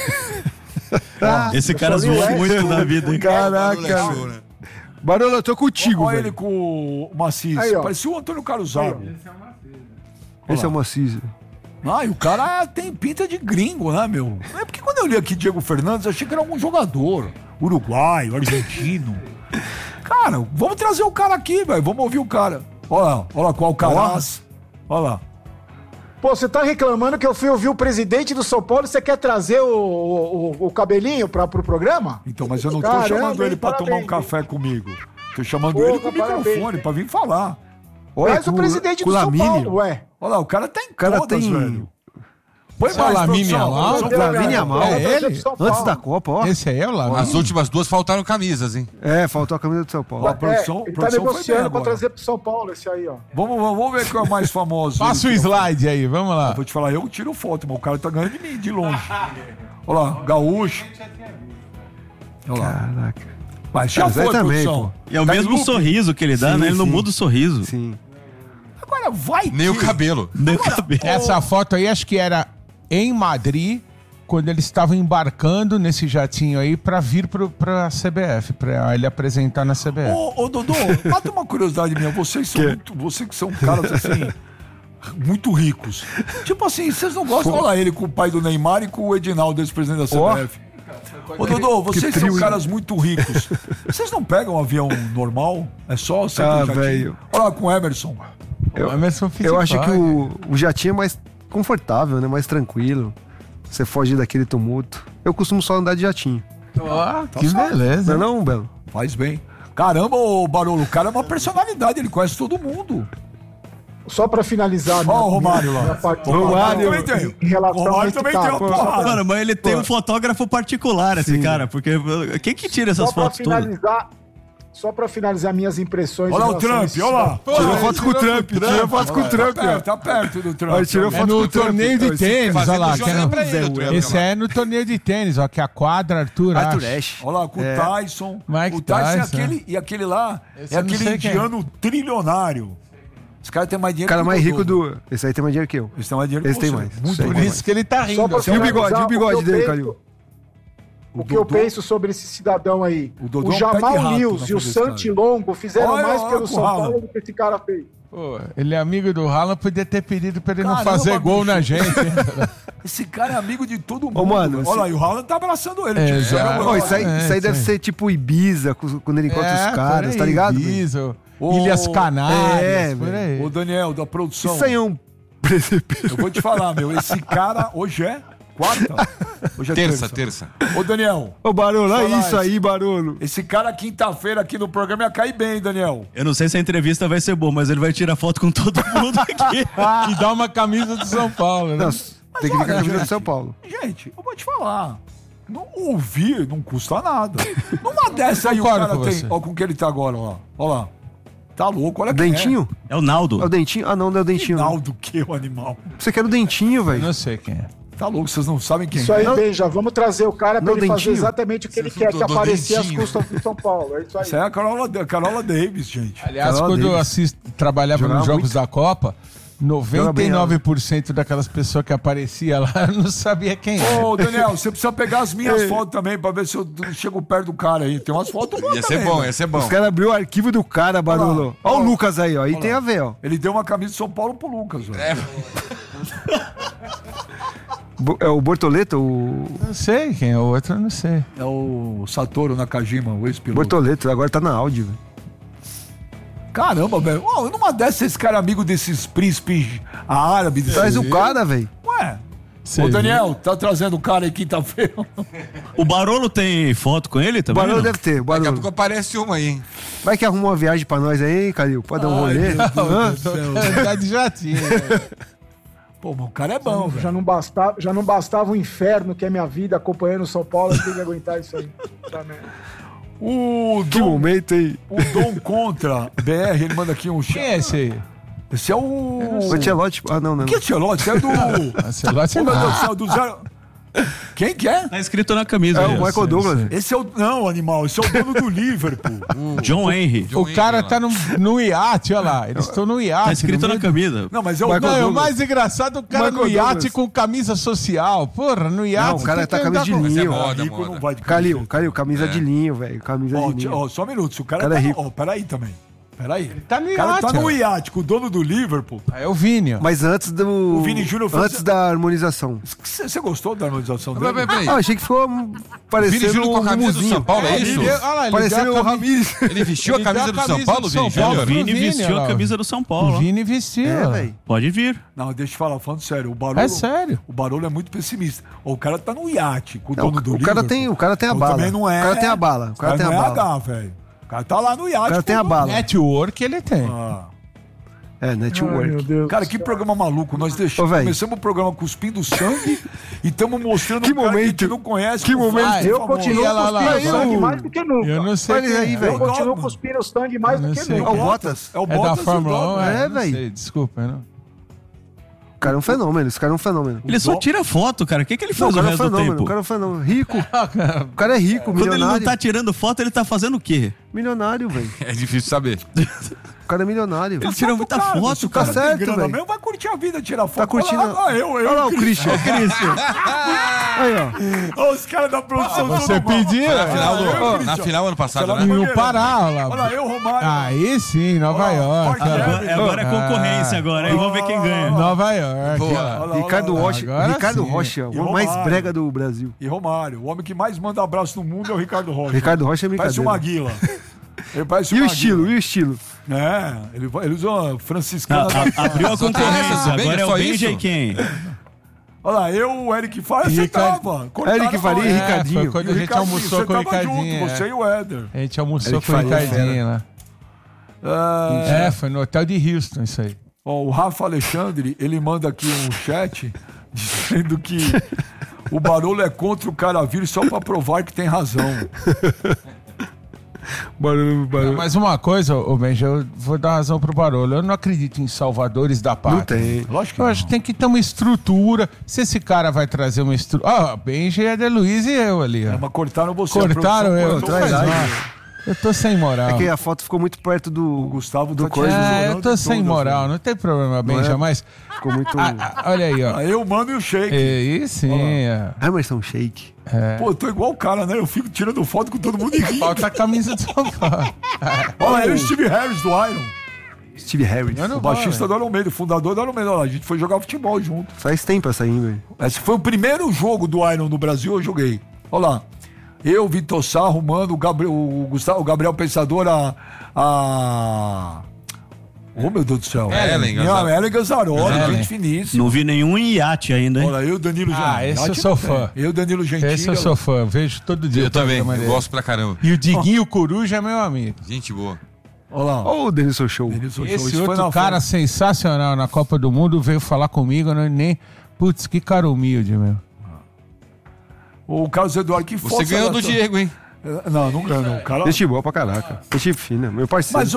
Esse cara só li o zoou S. muito na vida, hein? Caraca. Barolo, eu tô contigo, Olha velho. ele com o Macis. Aí, ó. Parecia o Antônio Carlos Zago. Esse é o Macis. E o cara tem pinta de gringo, né, meu? É porque quando eu li aqui Diego Fernandes, eu achei que era algum jogador. Uruguaio, argentino. Cara, vamos trazer o cara aqui, velho. Vamos ouvir o cara. Olha lá, qual Alcaraz. Olha lá. Pô, você tá reclamando que eu fui ouvir o presidente do São Paulo e você quer trazer o cabelinho pro programa? Então, mas eu não tô Caramba, chamando ele hein, pra parabéns, tomar um café comigo. Tô chamando ele com o parabéns, microfone hein? pra vir falar. Mas o presidente do São Paulo, ué. Olha lá, o cara tá em cara todas, tem- velho. Põe Esse é o Lamine Yamal? Lamine Yamal. É ele? Antes da Copa, ó. Esse aí é o Lamine. As últimas duas faltaram camisas, hein? É, faltou a camisa do São Paulo. A produção- Ele tá produção foi negociando bem pra agora. trazer pro São Paulo esse aí, ó. Vamos ver qual é o mais famoso. Passa o slide aí, vamos lá. Vou te falar, eu tiro foto, mas o cara tá ganhando de mim, de longe. Olha lá, gaúcho. Olha lá. Caraca. Mas já Zé foi, também, produção. E é o Tá mesmo em loop. sorriso que ele dá, Sim, né? Ele não sim. muda o sorriso. Sim. Agora vai Nem o que- cabelo. Nem o cabelo. Essa foto aí acho que era em Madrid, quando eles estavam embarcando nesse jatinho aí pra vir pra CBF, pra ele apresentar na CBF. Ô, Dodô, mata uma curiosidade minha. Vocês que são caras assim, muito ricos. Tipo assim, vocês não gostam? Olha lá ele com o pai do Neymar e com o Edinaldo, ex-presidente da CBF. Ô, Dodô, vocês são caras muito ricos. Vocês não pegam um avião normal? É só sempre um jatinho? velho. Olha lá com o Emerson. Eu acho que o jatinho é mais confortável, né? Mais tranquilo. Você foge daquele tumulto. Eu costumo só andar de jatinho. Ó, que certo. beleza. Não é não, Belo? Faz bem. Caramba, ô Barolo, o cara é uma personalidade, ele conhece todo mundo. Só pra finalizar. Ó, o Romário lá. minha parte- Romário também tem. Em relação Romário a esse também cara. tem uma porrada. Mano, mas ele tem um fotógrafo particular, esse cara, porque quem que tira essas Só pra fotos todas? finalizar. Só pra finalizar minhas impressões. Olha em o relação a Trump, esse olha lá. Tirou foto com o Trump. Tirou foto com o Trump, ó. Tá perto do Trump. Olha, tirou É foto com no o Trump. torneio de tênis, olha lá. Fazendo jogo pra ele, o Trump, Esse lá. é no torneio de tênis, ó, que é a quadra Arthur Arthur Ashe. Ashe. Olha lá, com o Tyson. Mike O Tyson é Tyson, aquele, e aquele lá Esse é eu não aquele sei quem é. indiano trilionário. Esse cara tem mais O dinheiro cara que o mais Dodô. rico do... Esse aí tem mais dinheiro que eu. Esse tem mais dinheiro Esse que tem você. mais. Muito Sei. Por mais. isso que ele tá Só rindo. pra assim. E o bigode finalizar, dele, penso- Calil? O que eu penso sobre esse cidadão aí. O Dodô O é um pé de Jamal rato News na e o frente desse cara. Santi Longo fizeram Olha, mais olha pelo com São o Haaland. Paulo do que esse cara fez. Pô, ele é amigo do Haaland, podia ter pedido pra ele não Caramba, fazer gol bicho. na gente. hein? Esse cara é amigo de todo mundo. mano, velho. esse- Olha lá, e o Haaland tá abraçando ele. É, tipo, já. sabe? Ô, isso aí, É, isso aí deve sim. ser tipo Ibiza, quando ele encontra os caras, por tá aí, ligado? Ibiza, Ô, Ilhas Canárias, é, por aí. Ô, Daniel, da produção. Isso aí é um precipício. Eu vou te falar, meu. Esse cara, hoje é quarta? Hoje é Terça. Ô, Daniel, Ô, Barolo, Falar olha isso isso. aí, Barolo. esse cara quinta-feira aqui no programa ia cair bem, Daniel. Eu não sei se a entrevista vai ser boa, mas ele vai tirar foto com todo mundo aqui. E dá uma camisa do São Paulo, né? Não, Tem que vir com a camisa do São Paulo. Gente, eu vou te falar. Não ouvir não custa nada. Numa dessa aí o cara tem... Olha com o que ele tá agora, ó. Olha lá. Tá louco, olha o Dentinho? É o Naldo. É o Dentinho? Ah, não é o Dentinho. Naldo, que o animal. Você quer o Dentinho, velho? Não sei quem é. Tá louco, vocês não sabem quem isso é. Isso aí, Benja, vamos trazer o cara pra ele fazer exatamente o que ele quer, que aparecer Dentinho. as custas do São Paulo. É isso aí. Isso aí é a Carola Davis, gente. Aliás, quando eu trabalhava nos Jogos da Copa, 99% daquelas pessoas que apareciam lá não sabia quem era. Ô, Daniel, você precisa pegar as minhas fotos também pra ver se eu chego perto do cara aí. Tem umas fotos boas Ia ser bom, ia ser bom. Os caras abriu o arquivo do cara, Barolo. Olha o Lucas aí, ó. Aí tem a ver, ó. Ele deu uma camisa de São Paulo pro Lucas, velho. É o Bortoleto? Não sei quem é o outro, eu não sei. É o Satoru Nakajima, o ex-piloto. Bortoleto, agora tá na Audi, velho. Caramba, velho. Oh, numa dessas, esse cara é amigo desses príncipes árabes. Traz o cara, velho. Ué. Ô, Daniel, tá trazendo o cara aí quinta-feira? O Barolo tem foto com ele também? O Barolo deve ter. Daqui a pouco aparece uma aí, hein? Vai que arruma uma viagem pra nós aí, hein, Calil? Pode dar um rolê? Tá de jatinho. Pô, mas o cara é bom, velho. Já não bastava o inferno que é minha vida acompanhando o São Paulo, eu tenho que aguentar isso aí. Que momento aí. O Dom Contra BR, ele manda aqui um... Quem é esse aí? Esse é o... O Ancelotti? Ah, não. Que Ancelotti? É do... Ancelotti Meu Deus do céu, do zero... Quem que é? Tá escrito na camisa. É o Michael Douglas. Esse é o... Não, animal, esse é o dono do Liverpool. John Henry. O cara tá no iate, olha lá. Eles estão no iate. Tá escrito na camisa. Não, mas é o... Não, o mais engraçado é o cara no iate com camisa social. Porra, no iate. Não, o cara tá camisa de linho. Calil, camisa de linho, velho. Camisa de linho. Ó, só um minuto. Se o cara é rico. Ó, peraí também. Peraí. Ele tá no iate. O cara tá no iate com o dono do Liverpool. É o Vini. Mas antes do... O Vini Júnior foi... Antes da harmonização. Você gostou da harmonização dele? Ah, achei que ficou parecendo Vini Júnior com a camisa do São Paulo, é isso? Parecendo o Ramires. Ele vestiu a camisa do São Paulo, Vini Júnior? O Vini vestiu a camisa do São Paulo. O Vini vestiu. velho. Pode vir. Não, deixa eu falar, falando sério. O Barolo, é sério. O Barolo é muito pessimista. O cara tá no iate com o dono do Liverpool. O cara tem a bala. Também não é. O cara tem a bala. O cara tem a bala. velho. O cara tá lá no iate. O cara tem a bala. Network ele tem. É, network. Meu Deus. Cara, que programa maluco. Nós começamos o programa cuspindo sangue e estamos mostrando que um cara momento. que a gente não conhece. Que momento. Eu continuo cuspindo sangue mais do que nunca. Eu não sei Olha aí, velho. Eu continuo cuspindo sangue mais do que nunca. É o Bottas. É o É da Bottas. Fórmula 1? É, velho. Desculpa, não. O cara é um fenômeno. Esse cara é um fenômeno. Ele só tira foto, cara. O que ele faz o o cara é um resto do fenômeno. tempo? O cara é um fenômeno. Rico. O cara é rico, Quando ele milionário. não tá tirando foto, ele tá fazendo o quê? Milionário, velho. É difícil saber. O cara é milionário. Ele tira muita foto, Se o cara Tá tem certo, grana velho. mesmo, vai curtir a vida, tirar foto. Tá curtindo. Olha lá o Christian. Aí, ó. Olha os caras da produção. Você tudo mal. pediu? Na final ano passado, Será né? que- E o Pará, olha Olha lá. eu, Romário. Aí sim, Nova York. Parque olha lá. Agora é concorrência agora, hein? Vamos ver quem ganha. Nova York. olha lá. Olha lá, Ricardo olha lá. Rocha. Agora Ricardo sim. Rocha, E o o mais Romário. brega do Brasil. E Romário, o homem que mais manda abraço no mundo é o Ricardo Rocha. Ricardo Rocha é Parece brincadeira. uma águila. Ele parece E uma o estilo? águila. E o estilo? É, ele usa uma franciscana. Abriu a concorrência, Benja, agora é só o Benja isso? e quem? Olha lá, eu, o Eric Faria, você tava. Cortaram Eric Faria e nós. Ricardinho. Foi quando E a o gente Ricardinho, almoçou você com o tava Ricardinho. junto, você e o Éder. A gente almoçou Eric com o Faria é Ricardinho lá. Foi no hotel de Houston isso aí. Ó, o Rafa Alexandre, ele manda aqui um chat dizendo que o Barolo é contra o cara vir só pra provar que tem razão. Barulho. Mas uma coisa, ô Benja, eu vou dar razão pro Barolo. Eu não acredito em salvadores da pátria. Não tem. Lógico que Eu acho que tem que ter uma estrutura. Se esse cara vai trazer uma estrutura. Benja, Eder Luiz e eu ali, ó. Mas cortaram você. Cortaram a eu. produção traz cortou. aí. Eu tô sem moral. É que a foto ficou muito perto do Gustavo do tá coisa. tirando. Eu tô sem moral, não tem problema, Benja, mas. Ficou muito. Olha aí, ó. Aí eu mando e o shake. Aí sim, é. Emerson Shake. Pô, eu tô igual o cara, né? Eu fico tirando foto com todo mundo e rindo. Falta a camisa do São Paulo. Olha aí o Steve Harris do Iron. Steve Harris. Eu não O vou, baixista do Iron Maiden, o fundador do Iron Maiden. Olha lá, a gente foi jogar futebol junto. Faz tempo essa aí, velho. Esse foi o primeiro jogo do Iron no Brasil, eu joguei. Olha lá. Eu, Vitor Sarro, mano, o Gabriel Pensador, Oh, meu Deus do céu. Ellen Gazzaroli, gente finíssima. Não vi nenhum iate ainda, hein? Olha, eu, Danilo Gentili. Esse eu sou fã. Eu, Danilo Gentili. Esse eu sou fã, vejo todo dia. Eu também, eu gosto pra caramba. E o Diguinho Coruja é meu amigo. Gente boa. Olha lá. Ô, o Denilson Show. Denilson Show. Esse Isso foi outro na cara sensacional na Copa do Mundo veio falar comigo, nem Putz, que cara humilde, meu. O Carlos Eduardo, que Você ganhou do Diego, hein? Não ganhou, não. Cara... Gente boa pra caraca. Gente fina, meu parceiro. Mas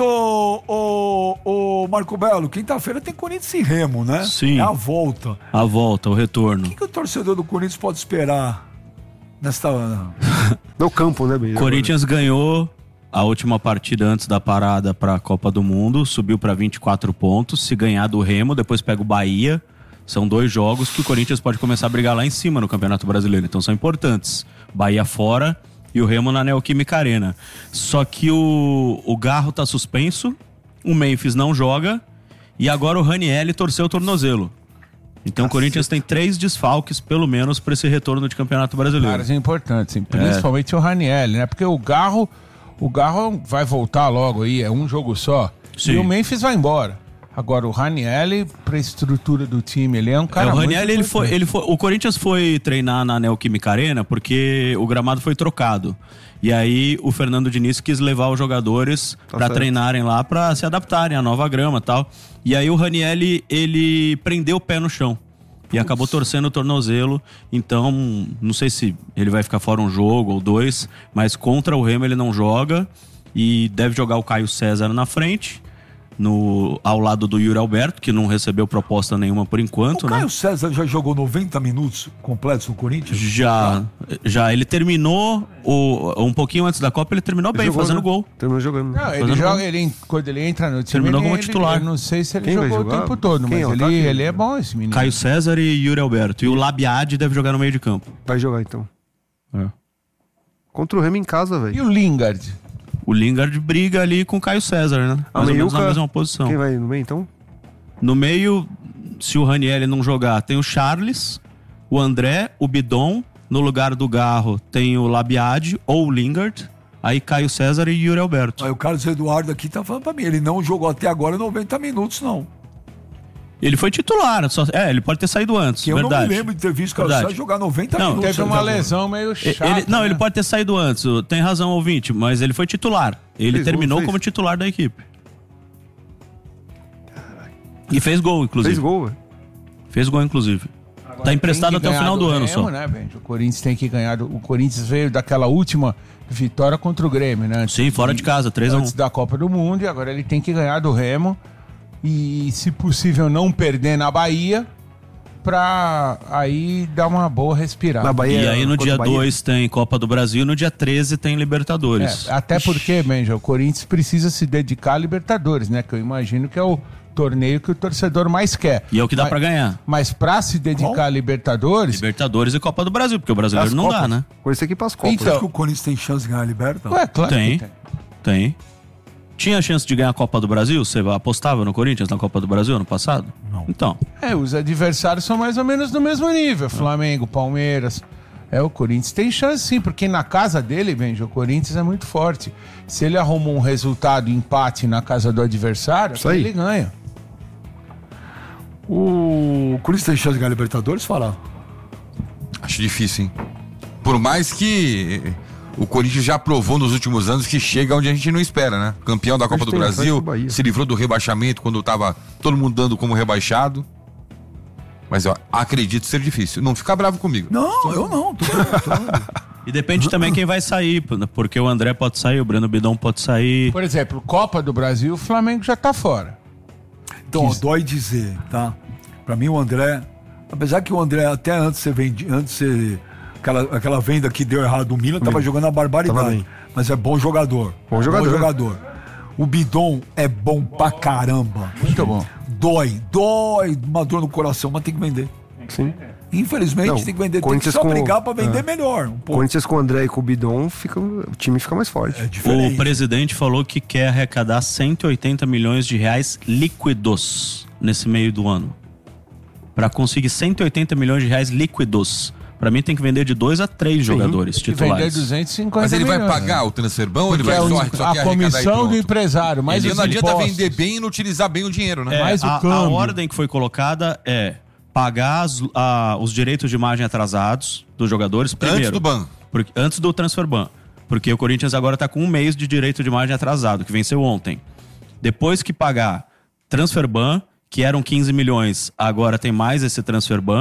o Marco Belo, quinta-feira tem Corinthians e Remo, né? Sim. É a volta. A volta, o retorno. O que o torcedor do Corinthians pode esperar nesta... No campo, né, Benjamin? Corinthians ganhou a última partida antes da parada para a Copa do Mundo, subiu para 24 pontos. Se ganhar do Remo, depois pega o Bahia. São 2 jogos que o Corinthians pode começar a brigar lá em cima no Campeonato Brasileiro. Então são importantes. Bahia fora e o Remo na Neoquímica Arena. Só que o Garro tá suspenso, o Memphis não joga e agora o Ranieri torceu o tornozelo. Então o Corinthians tem 3 desfalques, pelo menos, para esse retorno de Campeonato Brasileiro. Caras importantes, principalmente o Ranieri, né? Porque o Garro vai voltar logo aí, é um jogo só. Sim. E o Memphis vai embora. Agora, o Ranieri, pra estrutura do time, ele é um cara o Ranieri, o Corinthians foi treinar na Neoquímica Arena porque o gramado foi trocado. E aí, o Fernando Diniz quis levar os jogadores pra treinarem lá, pra se adaptarem à nova grama e tal. E aí, o Ranieri, ele prendeu o pé no chão. E acabou torcendo o tornozelo. Então, não sei se ele vai ficar fora um jogo ou 2, mas contra o Remo ele não joga. E deve jogar o Caio César na frente. Ao lado do Yuri Alberto, que não recebeu proposta nenhuma por enquanto. O Caio César já jogou 90 minutos completos no Corinthians? Já. Ele terminou um pouquinho antes da Copa, ele terminou bem, fazendo gol. Terminou jogando. Não, ele joga, quando ele entra no time, terminou como titular. Eu não sei se ele jogou o tempo todo, mas ele é bom, esse menino. Caio César e Yuri Alberto. E o Labiade deve jogar no meio de campo. Vai jogar então. Contra o Remo em casa, velho. E o Lingard? O Lingard briga ali com o Caio César, né? Mais ou menos na mesma posição. Quem vai no meio, então? No meio, se o Ranieri não jogar, tem o Charles, o André, o Bidon. No lugar do Garro tem o Labiade ou o Lingard. Aí Caio César e Yuri Alberto. Aí o Carlos Eduardo aqui tá falando pra mim, ele não jogou até agora 90 minutos, não. Ele foi titular, ele pode ter saído antes, que verdade. Eu não me lembro de ter visto o Carlos César jogar 90 minutos. Teve uma lesão meio chata. Ele pode ter saído antes, tem razão, ouvinte, mas ele foi titular. Ele terminou como titular da equipe. E fez gol, inclusive. Fez gol, inclusive. Agora, tá emprestado até o final do ano só. Né, o Corinthians tem que ganhar. O Corinthians veio daquela última vitória contra o Grêmio, né? Sim, fora de casa, 3-1. Antes da Copa do Mundo, e agora ele tem que ganhar do Remo. E, se possível, não perder na Bahia, pra aí dar uma boa respirada. E aí no dia 2 tem Copa do Brasil, no dia 13 tem Libertadores. Até porque, Benja, o Corinthians precisa se dedicar a Libertadores, né? Que eu imagino que é o torneio que o torcedor mais quer. E é o que dá pra ganhar. Mas pra se dedicar a Libertadores e Copa do Brasil, porque o brasileiro não dá, né? Com isso aqui pras Copas. Então, acho que o Corinthians tem chance de ganhar a Libertadores? Claro que tem. Tinha chance de ganhar a Copa do Brasil? Você apostava no Corinthians na Copa do Brasil ano passado? Não. Então. Os adversários são mais ou menos do mesmo nível. Flamengo, Palmeiras. O Corinthians tem chance sim, porque na casa dele, Benja, o Corinthians é muito forte. Se ele arruma um resultado, empate na casa do adversário, ele ganha. O Corinthians tem chance de ganhar a Libertadores, Fala? Acho difícil, hein? Por mais que o Corinthians já provou nos últimos anos que chega onde a gente não espera, né? Campeão da Copa do Brasil, se livrou do rebaixamento quando tava todo mundo dando como rebaixado. Mas eu acredito ser difícil. Não fica bravo comigo. Não, eu não. E depende também quem vai sair, porque o André pode sair, o Breno Bidon pode sair. Por exemplo, Copa do Brasil, o Flamengo já tá fora. Então, dói dizer, tá? Pra mim o André, apesar que o André até antes de ser aquela venda que deu errado no Milan, tava jogando a barbaridade. Mas é bom jogador. Bom jogador. O Bidon é bom pra caramba. Muito bom. Dói, uma dor no coração, mas tem que vender. Sim. Infelizmente tem que vender, tem que só brigar pra vender melhor. Corinthians com o André e com o Bidon, o time fica mais forte. O presidente falou que quer arrecadar 180 milhões de reais líquidos nesse meio do ano. Pra conseguir 180 milhões de reais líquidos, pra mim tem que vender de 2 a 3 jogadores titulares. Vender 250 Mas ele milhões, vai pagar o transferbão ou ele vai a comissão do empresário, mas ele não adianta vender bem e não utilizar bem o dinheiro, né? Mais o câmbio. A ordem que foi colocada é pagar os direitos de imagem atrasados dos jogadores primeiro. Antes do ban. Antes do transfer ban. Porque o Corinthians agora tá com 1 mês de direito de imagem atrasado, que venceu ontem. Depois que pagar transfer ban, que eram 15 milhões, agora tem mais esse transfer ban.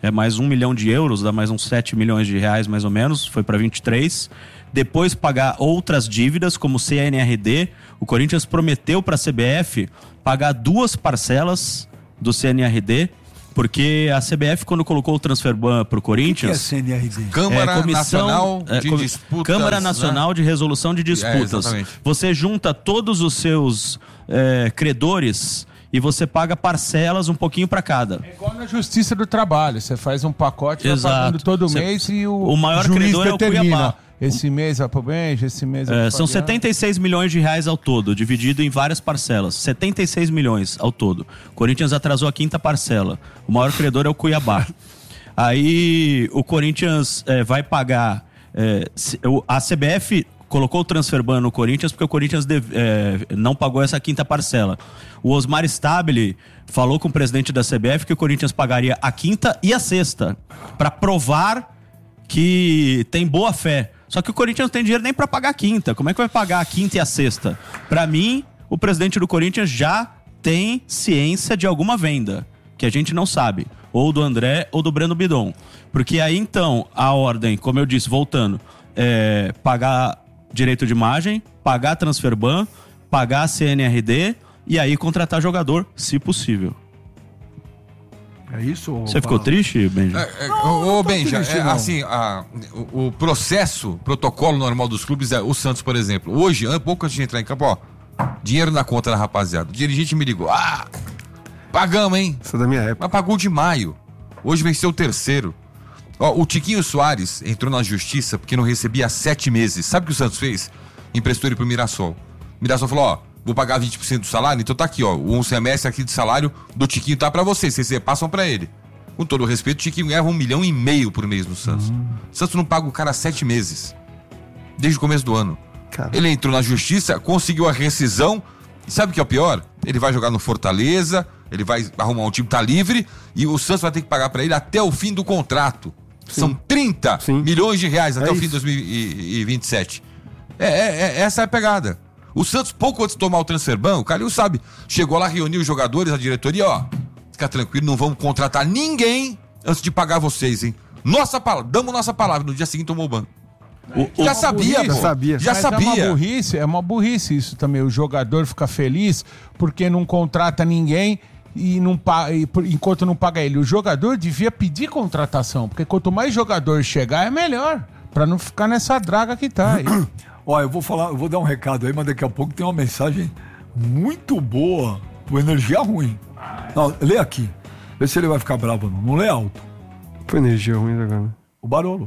é mais 1 milhão de euros, dá mais uns 7 milhões de reais mais ou menos, foi para 23. Depois pagar outras dívidas, como CNRD. O Corinthians prometeu para a CBF pagar 2 parcelas do CNRD, porque a CBF, quando colocou o Transferban para o Corinthians... O que é CNRD? Câmara Nacional de Disputas... Câmara Nacional, né? De Resolução de Disputas. Exatamente. Você junta todos os seus credores e você paga parcelas um pouquinho para cada. É igual na Justiça do Trabalho. Você faz um pacote, vai Exato. pagando todo mês e o maior juiz credor é o determina. Cuiabá. Esse mês vai pro Benja, esse mês vai pro São Fabiano. 76 milhões de reais ao todo, dividido em várias parcelas. 76 milhões ao todo. O Corinthians atrasou a 5ª parcela. O maior credor é o Cuiabá. Aí o Corinthians vai pagar... a CBF colocou o Transferban no Corinthians porque o Corinthians não pagou essa 5ª parcela. O Osmar Stabile falou com o presidente da CBF que o Corinthians pagaria a 5ª e a 6ª, para provar que tem boa fé. Só que o Corinthians não tem dinheiro nem para pagar a 5ª. Como é que vai pagar a 5ª e a 6ª? Para mim, o presidente do Corinthians já tem ciência de alguma venda, que a gente não sabe. Ou do André ou do Breno Bidon. Porque aí, então, a ordem, como eu disse, voltando, pagar direito de imagem, pagar Transferban, pagar CNRD e aí contratar jogador, se possível. É isso? Você ficou triste, Benja? Ô, Benja, triste, não. assim, o protocolo normal dos clubes o Santos, por exemplo. Hoje, pouco antes de entrar em campo, ó, dinheiro na conta da rapaziada. O dirigente me ligou. Pagamos, hein? Isso é da minha época. Mas pagou de maio. Hoje venceu o 3º. Ó, o Tiquinho Soares entrou na justiça porque não recebia há 7 meses. Sabe o que o Santos fez? Emprestou ele pro Mirassol. O Mirassol falou, ó, vou pagar 20% do salário, então tá aqui, ó, um semestre aqui de salário do Tiquinho tá pra vocês repassam pra ele. Com todo o respeito, o Tiquinho ganhava 1,5 milhão por mês no Santos. O Santos não paga o cara há 7 meses. Desde o começo do ano. Caramba. Ele entrou na justiça, conseguiu a rescisão. E sabe o que é o pior? Ele vai jogar no Fortaleza, ele vai arrumar um time, tá livre, e o Santos vai ter que pagar pra ele até o fim do contrato. Sim. São 30 Sim. milhões de reais até o fim de isso. 2027. Essa é a pegada. O Santos, pouco antes de tomar o Transferban, o Calil sabe, chegou lá, reuniu os jogadores, a diretoria, ó, fica tranquilo, não vamos contratar ninguém antes de pagar vocês, hein? Damos nossa palavra, no dia seguinte tomou o banco. Já sabia, pô. Já Mas sabia. É uma burrice isso também. O jogador fica feliz porque não contrata ninguém e não enquanto não paga ele. O jogador devia pedir contratação, porque quanto mais jogador chegar, é melhor. Pra não ficar nessa draga que tá aí. Ó, eu vou dar um recado aí, mas daqui a pouco tem uma mensagem muito boa pro Energia Ruim. Não, lê aqui. Vê se ele vai ficar bravo ou não. Não lê alto. Foi energia ruim agora. O Barolo.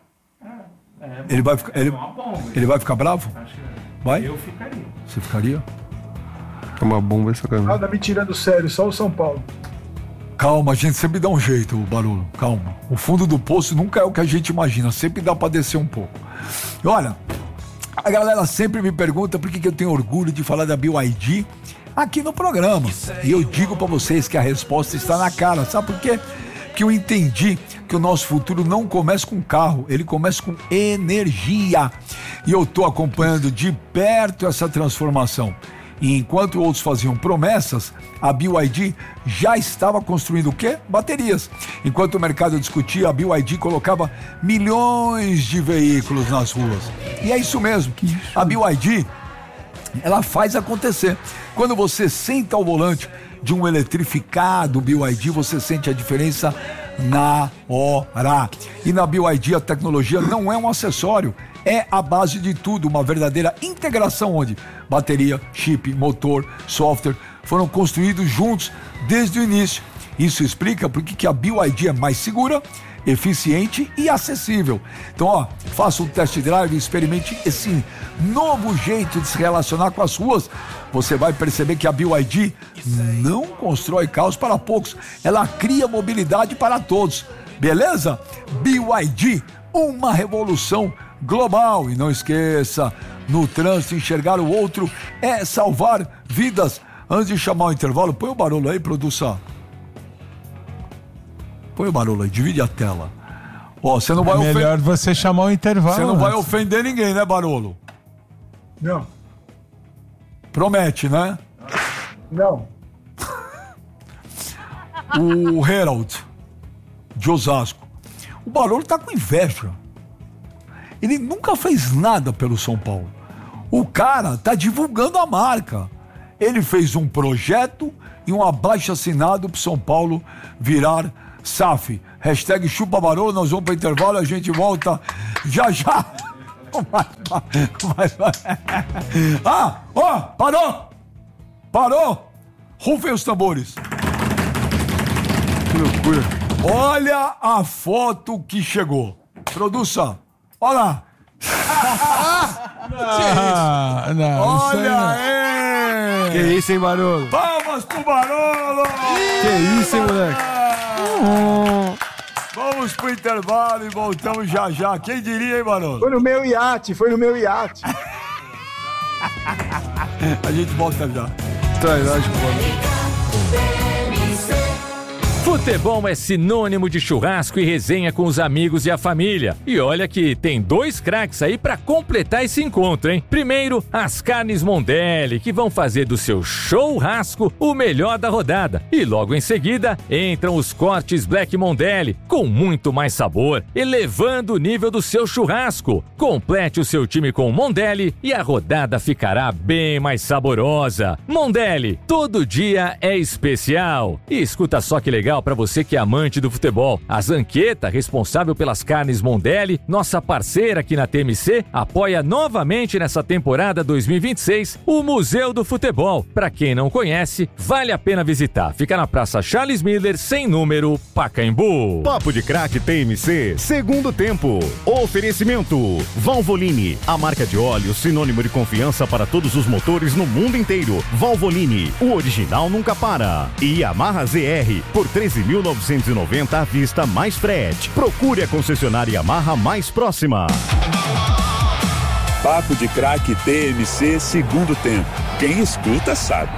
Ele vai ficar bravo? Vai? Eu ficaria. Você ficaria? É uma bomba essa cara. Nada me tirando sério, só o São Paulo. Calma, a gente sempre dá um jeito, Barolo. Calma. O fundo do poço nunca é o que a gente imagina. Sempre dá pra descer um pouco. E olha, a galera sempre me pergunta por que eu tenho orgulho de falar da BYD aqui no programa. E eu digo pra vocês que a resposta está na cara. Sabe por quê? Porque eu entendi que o nosso futuro não começa com carro, ele começa com energia. E eu tô acompanhando de perto essa transformação. E enquanto outros faziam promessas, a BYD já estava construindo o quê? Baterias. Enquanto o mercado discutia, a BYD colocava milhões de veículos nas ruas. E é isso mesmo. A BYD, ela faz acontecer. Quando você senta ao volante de um eletrificado BYD, você sente a diferença na hora. E na BYD a tecnologia não é um acessório, é a base de tudo, uma verdadeira integração onde bateria, chip, motor, software foram construídos juntos desde o início. Isso explica por que a BYD é mais segura, eficiente e acessível. Então, ó, faça um test drive e experimente esse novo jeito de se relacionar com as ruas. Você vai perceber que a BYD não constrói carros para poucos, ela cria mobilidade para todos. Beleza? BYD, uma revolução global. E não esqueça, no trânsito enxergar o outro é salvar vidas. Antes de chamar o intervalo, põe o barulho aí, produção. Põe o barulho aí, divide a tela. Ó, você não vai melhor você chamar o intervalo. Você não vai ofender ninguém, né, Barolo? Não. Promete, né? Não. O Herald. de Osasco. O Barolo tá com inveja. Ele nunca fez nada pelo São Paulo. O cara tá divulgando a marca. Ele fez um projeto e um abaixo-assinado pro São Paulo virar SAF. Hashtag chupa Barolo, nós vamos pro intervalo, a gente volta já. Parou! Rufem os tambores. Que loucura. Olha a foto que chegou. Produção, olha lá. Olha aí. Que isso, hein, Barolo? Palmas pro Barolo. Que isso, hein, moleque? Vamos pro intervalo e voltamos já. Quem diria, hein, Barolo? Foi no meu iate. A gente volta já. Lógico, Futebol é sinônimo de churrasco e resenha com os amigos e a família. E olha que tem 2 craques aí pra completar esse encontro, hein? Primeiro, as carnes Mondelli, que vão fazer do seu churrasco o melhor da rodada. E logo em seguida, entram os cortes Black Mondelli, com muito mais sabor, elevando o nível do seu churrasco. Complete o seu time com Mondelli e a rodada ficará bem mais saborosa. Mondelli, todo dia é especial. E escuta só que legal para você que é amante do futebol. A Zanqueta, responsável pelas carnes Mondelli, nossa parceira aqui na TMC, apoia novamente nessa temporada 2026 o Museu do Futebol. Para quem não conhece, vale a pena visitar. Fica na Praça Charles Miller, sem número, Pacaembu. Papo de Craque TMC, segundo tempo. Oferecimento Valvoline, a marca de óleo sinônimo de confiança para todos os motores no mundo inteiro. Valvoline, o original nunca para. E Yamaha ZR, por 13.990 à vista mais frete. Procure a concessionária Yamaha mais próxima. Papo de Craque TMC, segundo tempo. Quem escuta sabe.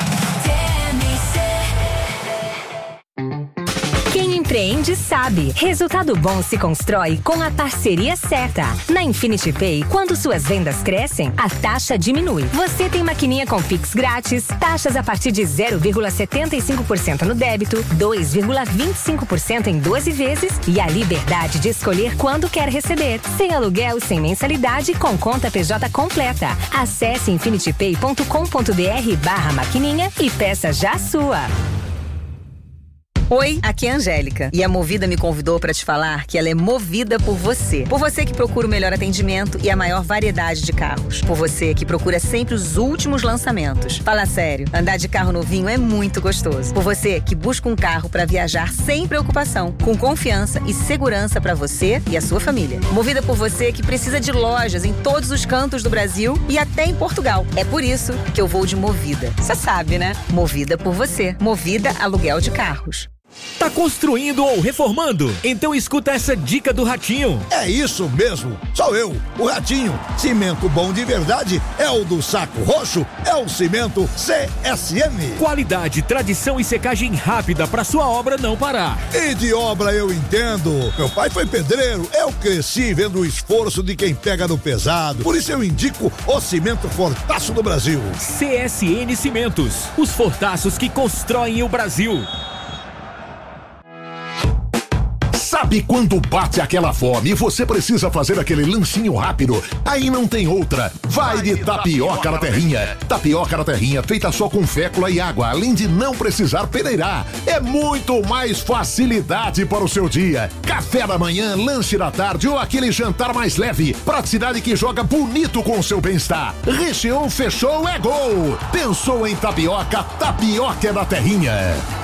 Empreende sabe. Resultado bom se constrói com a parceria certa. Na Infinity Pay, quando suas vendas crescem, a taxa diminui. Você tem maquininha com Pix grátis, taxas a partir de 0,75% no débito, 2,25% em 12 vezes e a liberdade de escolher quando quer receber. Sem aluguel, sem mensalidade, com conta PJ completa. Acesse infinitypay.com.br/maquininha e peça já a sua. Oi, aqui é a Angélica e a Movida me convidou para te falar que ela é movida por você. Por você que procura o melhor atendimento e a maior variedade de carros. Por você que procura sempre os últimos lançamentos. Fala sério, andar de carro novinho é muito gostoso. Por você que busca um carro para viajar sem preocupação, com confiança e segurança para você e a sua família. Movida por você que precisa de lojas em todos os cantos do Brasil e até em Portugal. É por isso que eu vou de Movida. Você sabe, né? Movida por você. Movida Aluguel de Carros. Tá construindo ou reformando? Então escuta essa dica do Ratinho. É isso mesmo, sou eu, o Ratinho. Cimento bom de verdade é o do Saco Roxo, é o cimento CSM. Qualidade, tradição e secagem rápida pra sua obra não parar. E de obra eu entendo. Meu pai foi pedreiro, eu cresci vendo o esforço de quem pega no pesado. Por isso eu indico o cimento Fortaço do Brasil. CSN Cimentos, os fortaços que constroem o Brasil. Sabe quando bate aquela fome e você precisa fazer aquele lanchinho rápido? Aí não tem outra. Vai de tapioca na terrinha. Tapioca na terrinha feita só com fécula e água, além de não precisar peneirar. É muito mais facilidade para o seu dia. Café da manhã, lanche da tarde ou aquele jantar mais leve. Praticidade que joga bonito com o seu bem-estar. Recheou, fechou, é gol. Pensou em tapioca? Tapioca é da terrinha.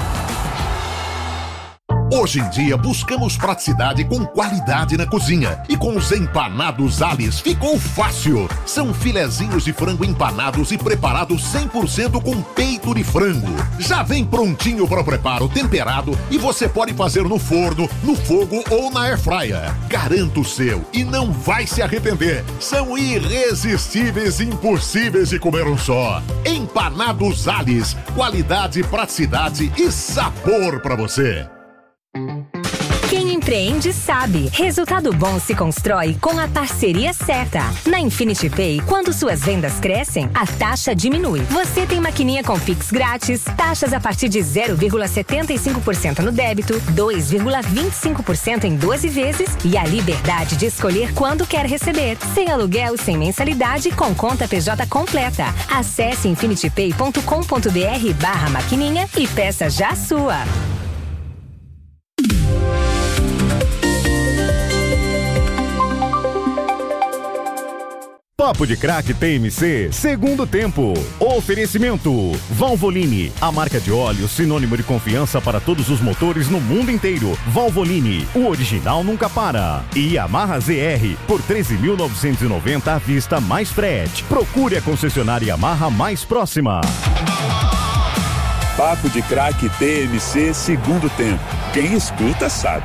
Hoje em dia buscamos praticidade com qualidade na cozinha e com os empanados Alice ficou fácil. São filezinhos de frango empanados e preparados 100% com peito de frango. Já vem prontinho para o preparo, temperado e você pode fazer no forno, no fogo ou na airfryer. Garanto o seu e não vai se arrepender. São irresistíveis e impossíveis de comer um só. Empanados Alice, qualidade, praticidade e sabor para você. Quem Empreende sabe. Resultado bom se constrói com a parceria certa. Na Infinity Pay, quando suas vendas crescem, a taxa diminui. Você tem maquininha com Pix grátis, taxas a partir de 0,75% no débito, 2,25% em 12 vezes e a liberdade de escolher quando quer receber. Sem aluguel e sem mensalidade, com conta PJ completa. Acesse infinitypay.com.br/maquininha e peça já a sua. Papo de Craque TMC, segundo tempo. Oferecimento Valvoline, a marca de óleo sinônimo de confiança para todos os motores no mundo inteiro. Valvoline, o original nunca para. E Yamaha ZR, por 13.990 à vista mais frete. Procure a concessionária Yamaha mais próxima. Papo de Craque TMC, segundo tempo. Quem escuta sabe.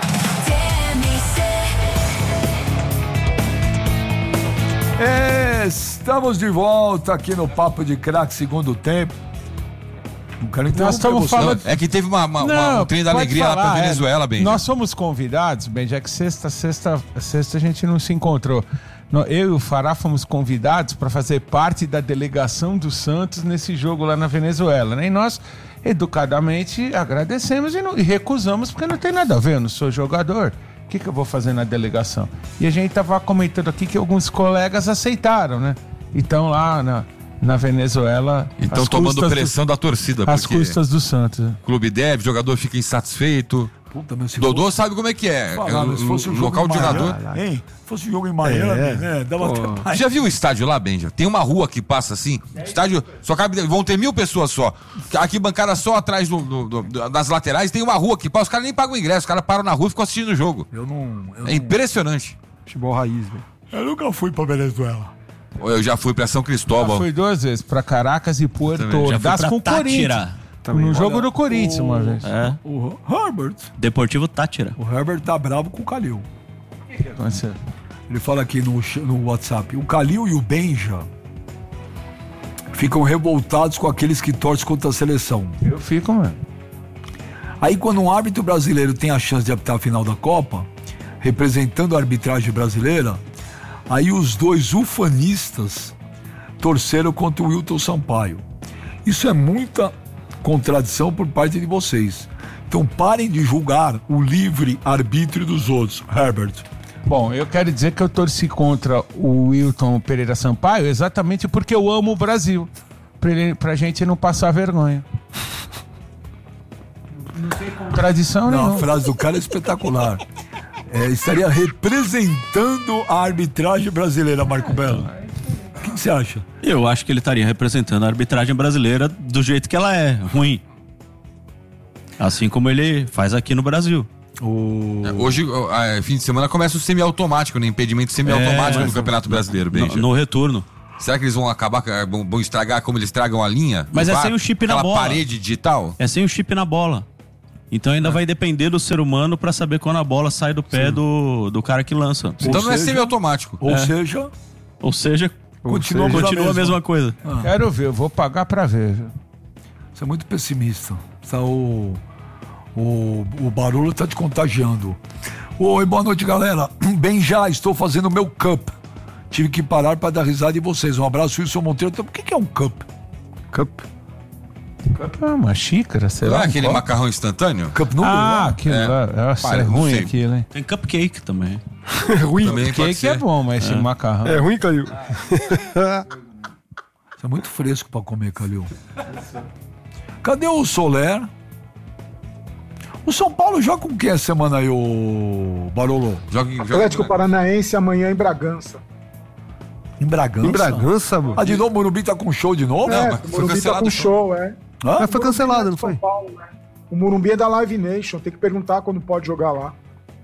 Estamos de volta aqui no Papo de Craque, segundo tempo. Nós estamos falando... É que teve um trem da alegria lá pra Venezuela, Benja. Nós somos convidados, Benja, que sexta a gente não se encontrou. Eu e o Fará fomos convidados para fazer parte da delegação do Santos nesse jogo lá na Venezuela, né? E nós, educadamente, agradecemos e recusamos, porque não tem nada a ver, eu não sou jogador. O que eu vou fazer na delegação? E a gente tava comentando aqui que alguns colegas aceitaram, né? Então lá na Venezuela... Então tomando pressão da torcida. Às custas do Santos. O clube deve, o jogador fica insatisfeito. Puta, meu, Dodô sabe como é que é. Se fosse um local de jogador. Se fosse um jogo em Miami, né? Dava até... Já viu o estádio lá, Benja? Tem uma rua que passa assim. Estádio só cabe. Vão ter 1.000 pessoas só. Aqui bancada só atrás das laterais. Tem uma rua que passa. Os caras nem pagam ingresso. Os caras param na rua e ficam assistindo o jogo. É impressionante. Futebol raiz, velho. Eu nunca fui pra Venezuela. Eu já fui pra São Cristóval. Já fui 2 vezes, pra Caracas e Puerto Ordaz com o Corinthians. No jogo do Corinthians, uma vez. O Herbert. Deportivo Táchira. O Herbert tá bravo com o Calil. O que aconteceu? Ele fala aqui no WhatsApp. O Calil e o Benja ficam revoltados com aqueles que torcem contra a seleção. Eu fico, mano. Aí quando um árbitro brasileiro tem a chance de apitar a final da Copa, representando a arbitragem brasileira, aí os dois ufanistas torceram contra o Wilton Sampaio. Isso é muita contradição por parte de vocês. Então parem de julgar o livre arbítrio dos outros, Herbert. Bom, eu quero dizer que eu torci contra o Wilton Pereira Sampaio exatamente porque eu amo o Brasil. Pra gente não passar vergonha. Não tem contradição nenhuma. A frase do cara é espetacular. Estaria representando a arbitragem brasileira, Marco Belo. O que você acha? Eu acho que ele estaria representando a arbitragem brasileira do jeito que ela é, ruim. Assim como ele faz aqui no Brasil. Hoje, fim de semana, começa o semiautomático, né? Impedimento semiautomático no Campeonato Brasileiro, Benja. No retorno. Será que eles vão acabar, vão estragar como eles estragam a linha? Mas sem o chip na bola. Aquela parede digital? É sem o chip na bola. Então ainda vai depender do ser humano pra saber quando a bola sai do pé do cara que lança. Então não é semiautomático. Ou seja, continua a mesma coisa. Quero ver, eu vou pagar pra ver. Você é muito pessimista. O barulho tá te contagiando. Oi, boa noite, galera. Bem já, estou fazendo o meu cup. Tive que parar para dar risada de vocês. Um abraço, Wilson Monteiro. Então, o que é um cup? Cup é uma xícara, sei lá. Não é aquele macarrão instantâneo? Cup noodle? Aquilo lá. Nossa, é ruim aquilo, hein? Tem cupcake também. É ruim. Cupcake é bom, mas esse macarrão... É ruim, Calil? Você é muito fresco para comer, Calil. Cadê o Soler? O São Paulo joga com quem essa semana aí, o Barolo? Atlético Paranaense amanhã em Bragança. Em Bragança? Em Bragança, mano. De novo o Morumbi tá com show de novo? Não, mas o Morumbi tá com show, Mas foi cancelado, não foi? São Paulo, né? O Morumbi é da Live Nation, tem que perguntar quando pode jogar lá.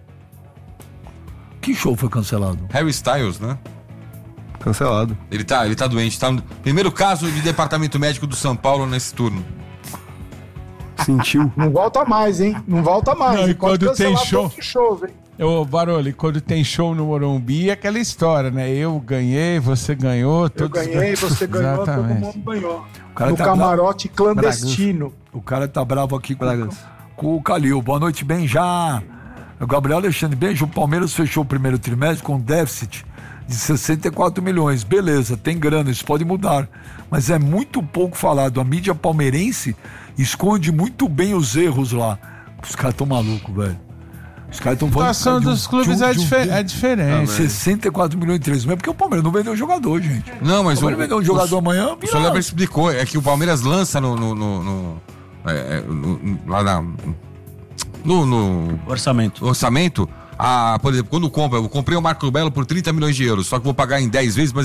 Que show foi cancelado? Harry Styles, né? Cancelado. Ele tá doente, tá no primeiro caso de departamento médico do São Paulo nesse turno. Sentiu? Não volta mais, hein? Não volta mais. Não, e quando tem show... shows, hein? Baroli, quando tem show no Morumbi é aquela história, né? Eu ganhei, você ganhou, eu ganhei, você ganhou, exatamente. Todo mundo ganhou. No camarote clandestino. O cara tá bravo aqui com o Calil. Boa noite, bem já. O Gabriel Alexandre Benjo, o Palmeiras fechou o primeiro trimestre com déficit de 64 milhões. Beleza, tem grana, isso pode mudar. Mas é muito pouco falado. A mídia palmeirense esconde muito bem os erros lá. Os caras estão malucos, velho. Os caras estão falando. A situação dos clubes é diferente. 64 milhões de 3 meses, porque o Palmeiras não vendeu jogador, gente. Não, mas o Palmeiras vendeu um jogador amanhã. O senhor Leber explicou, é que o Palmeiras lança no orçamento. Por exemplo, quando compra, eu comprei o Marco Belo por 30 milhões de euros, só que vou pagar em 10 vezes, mas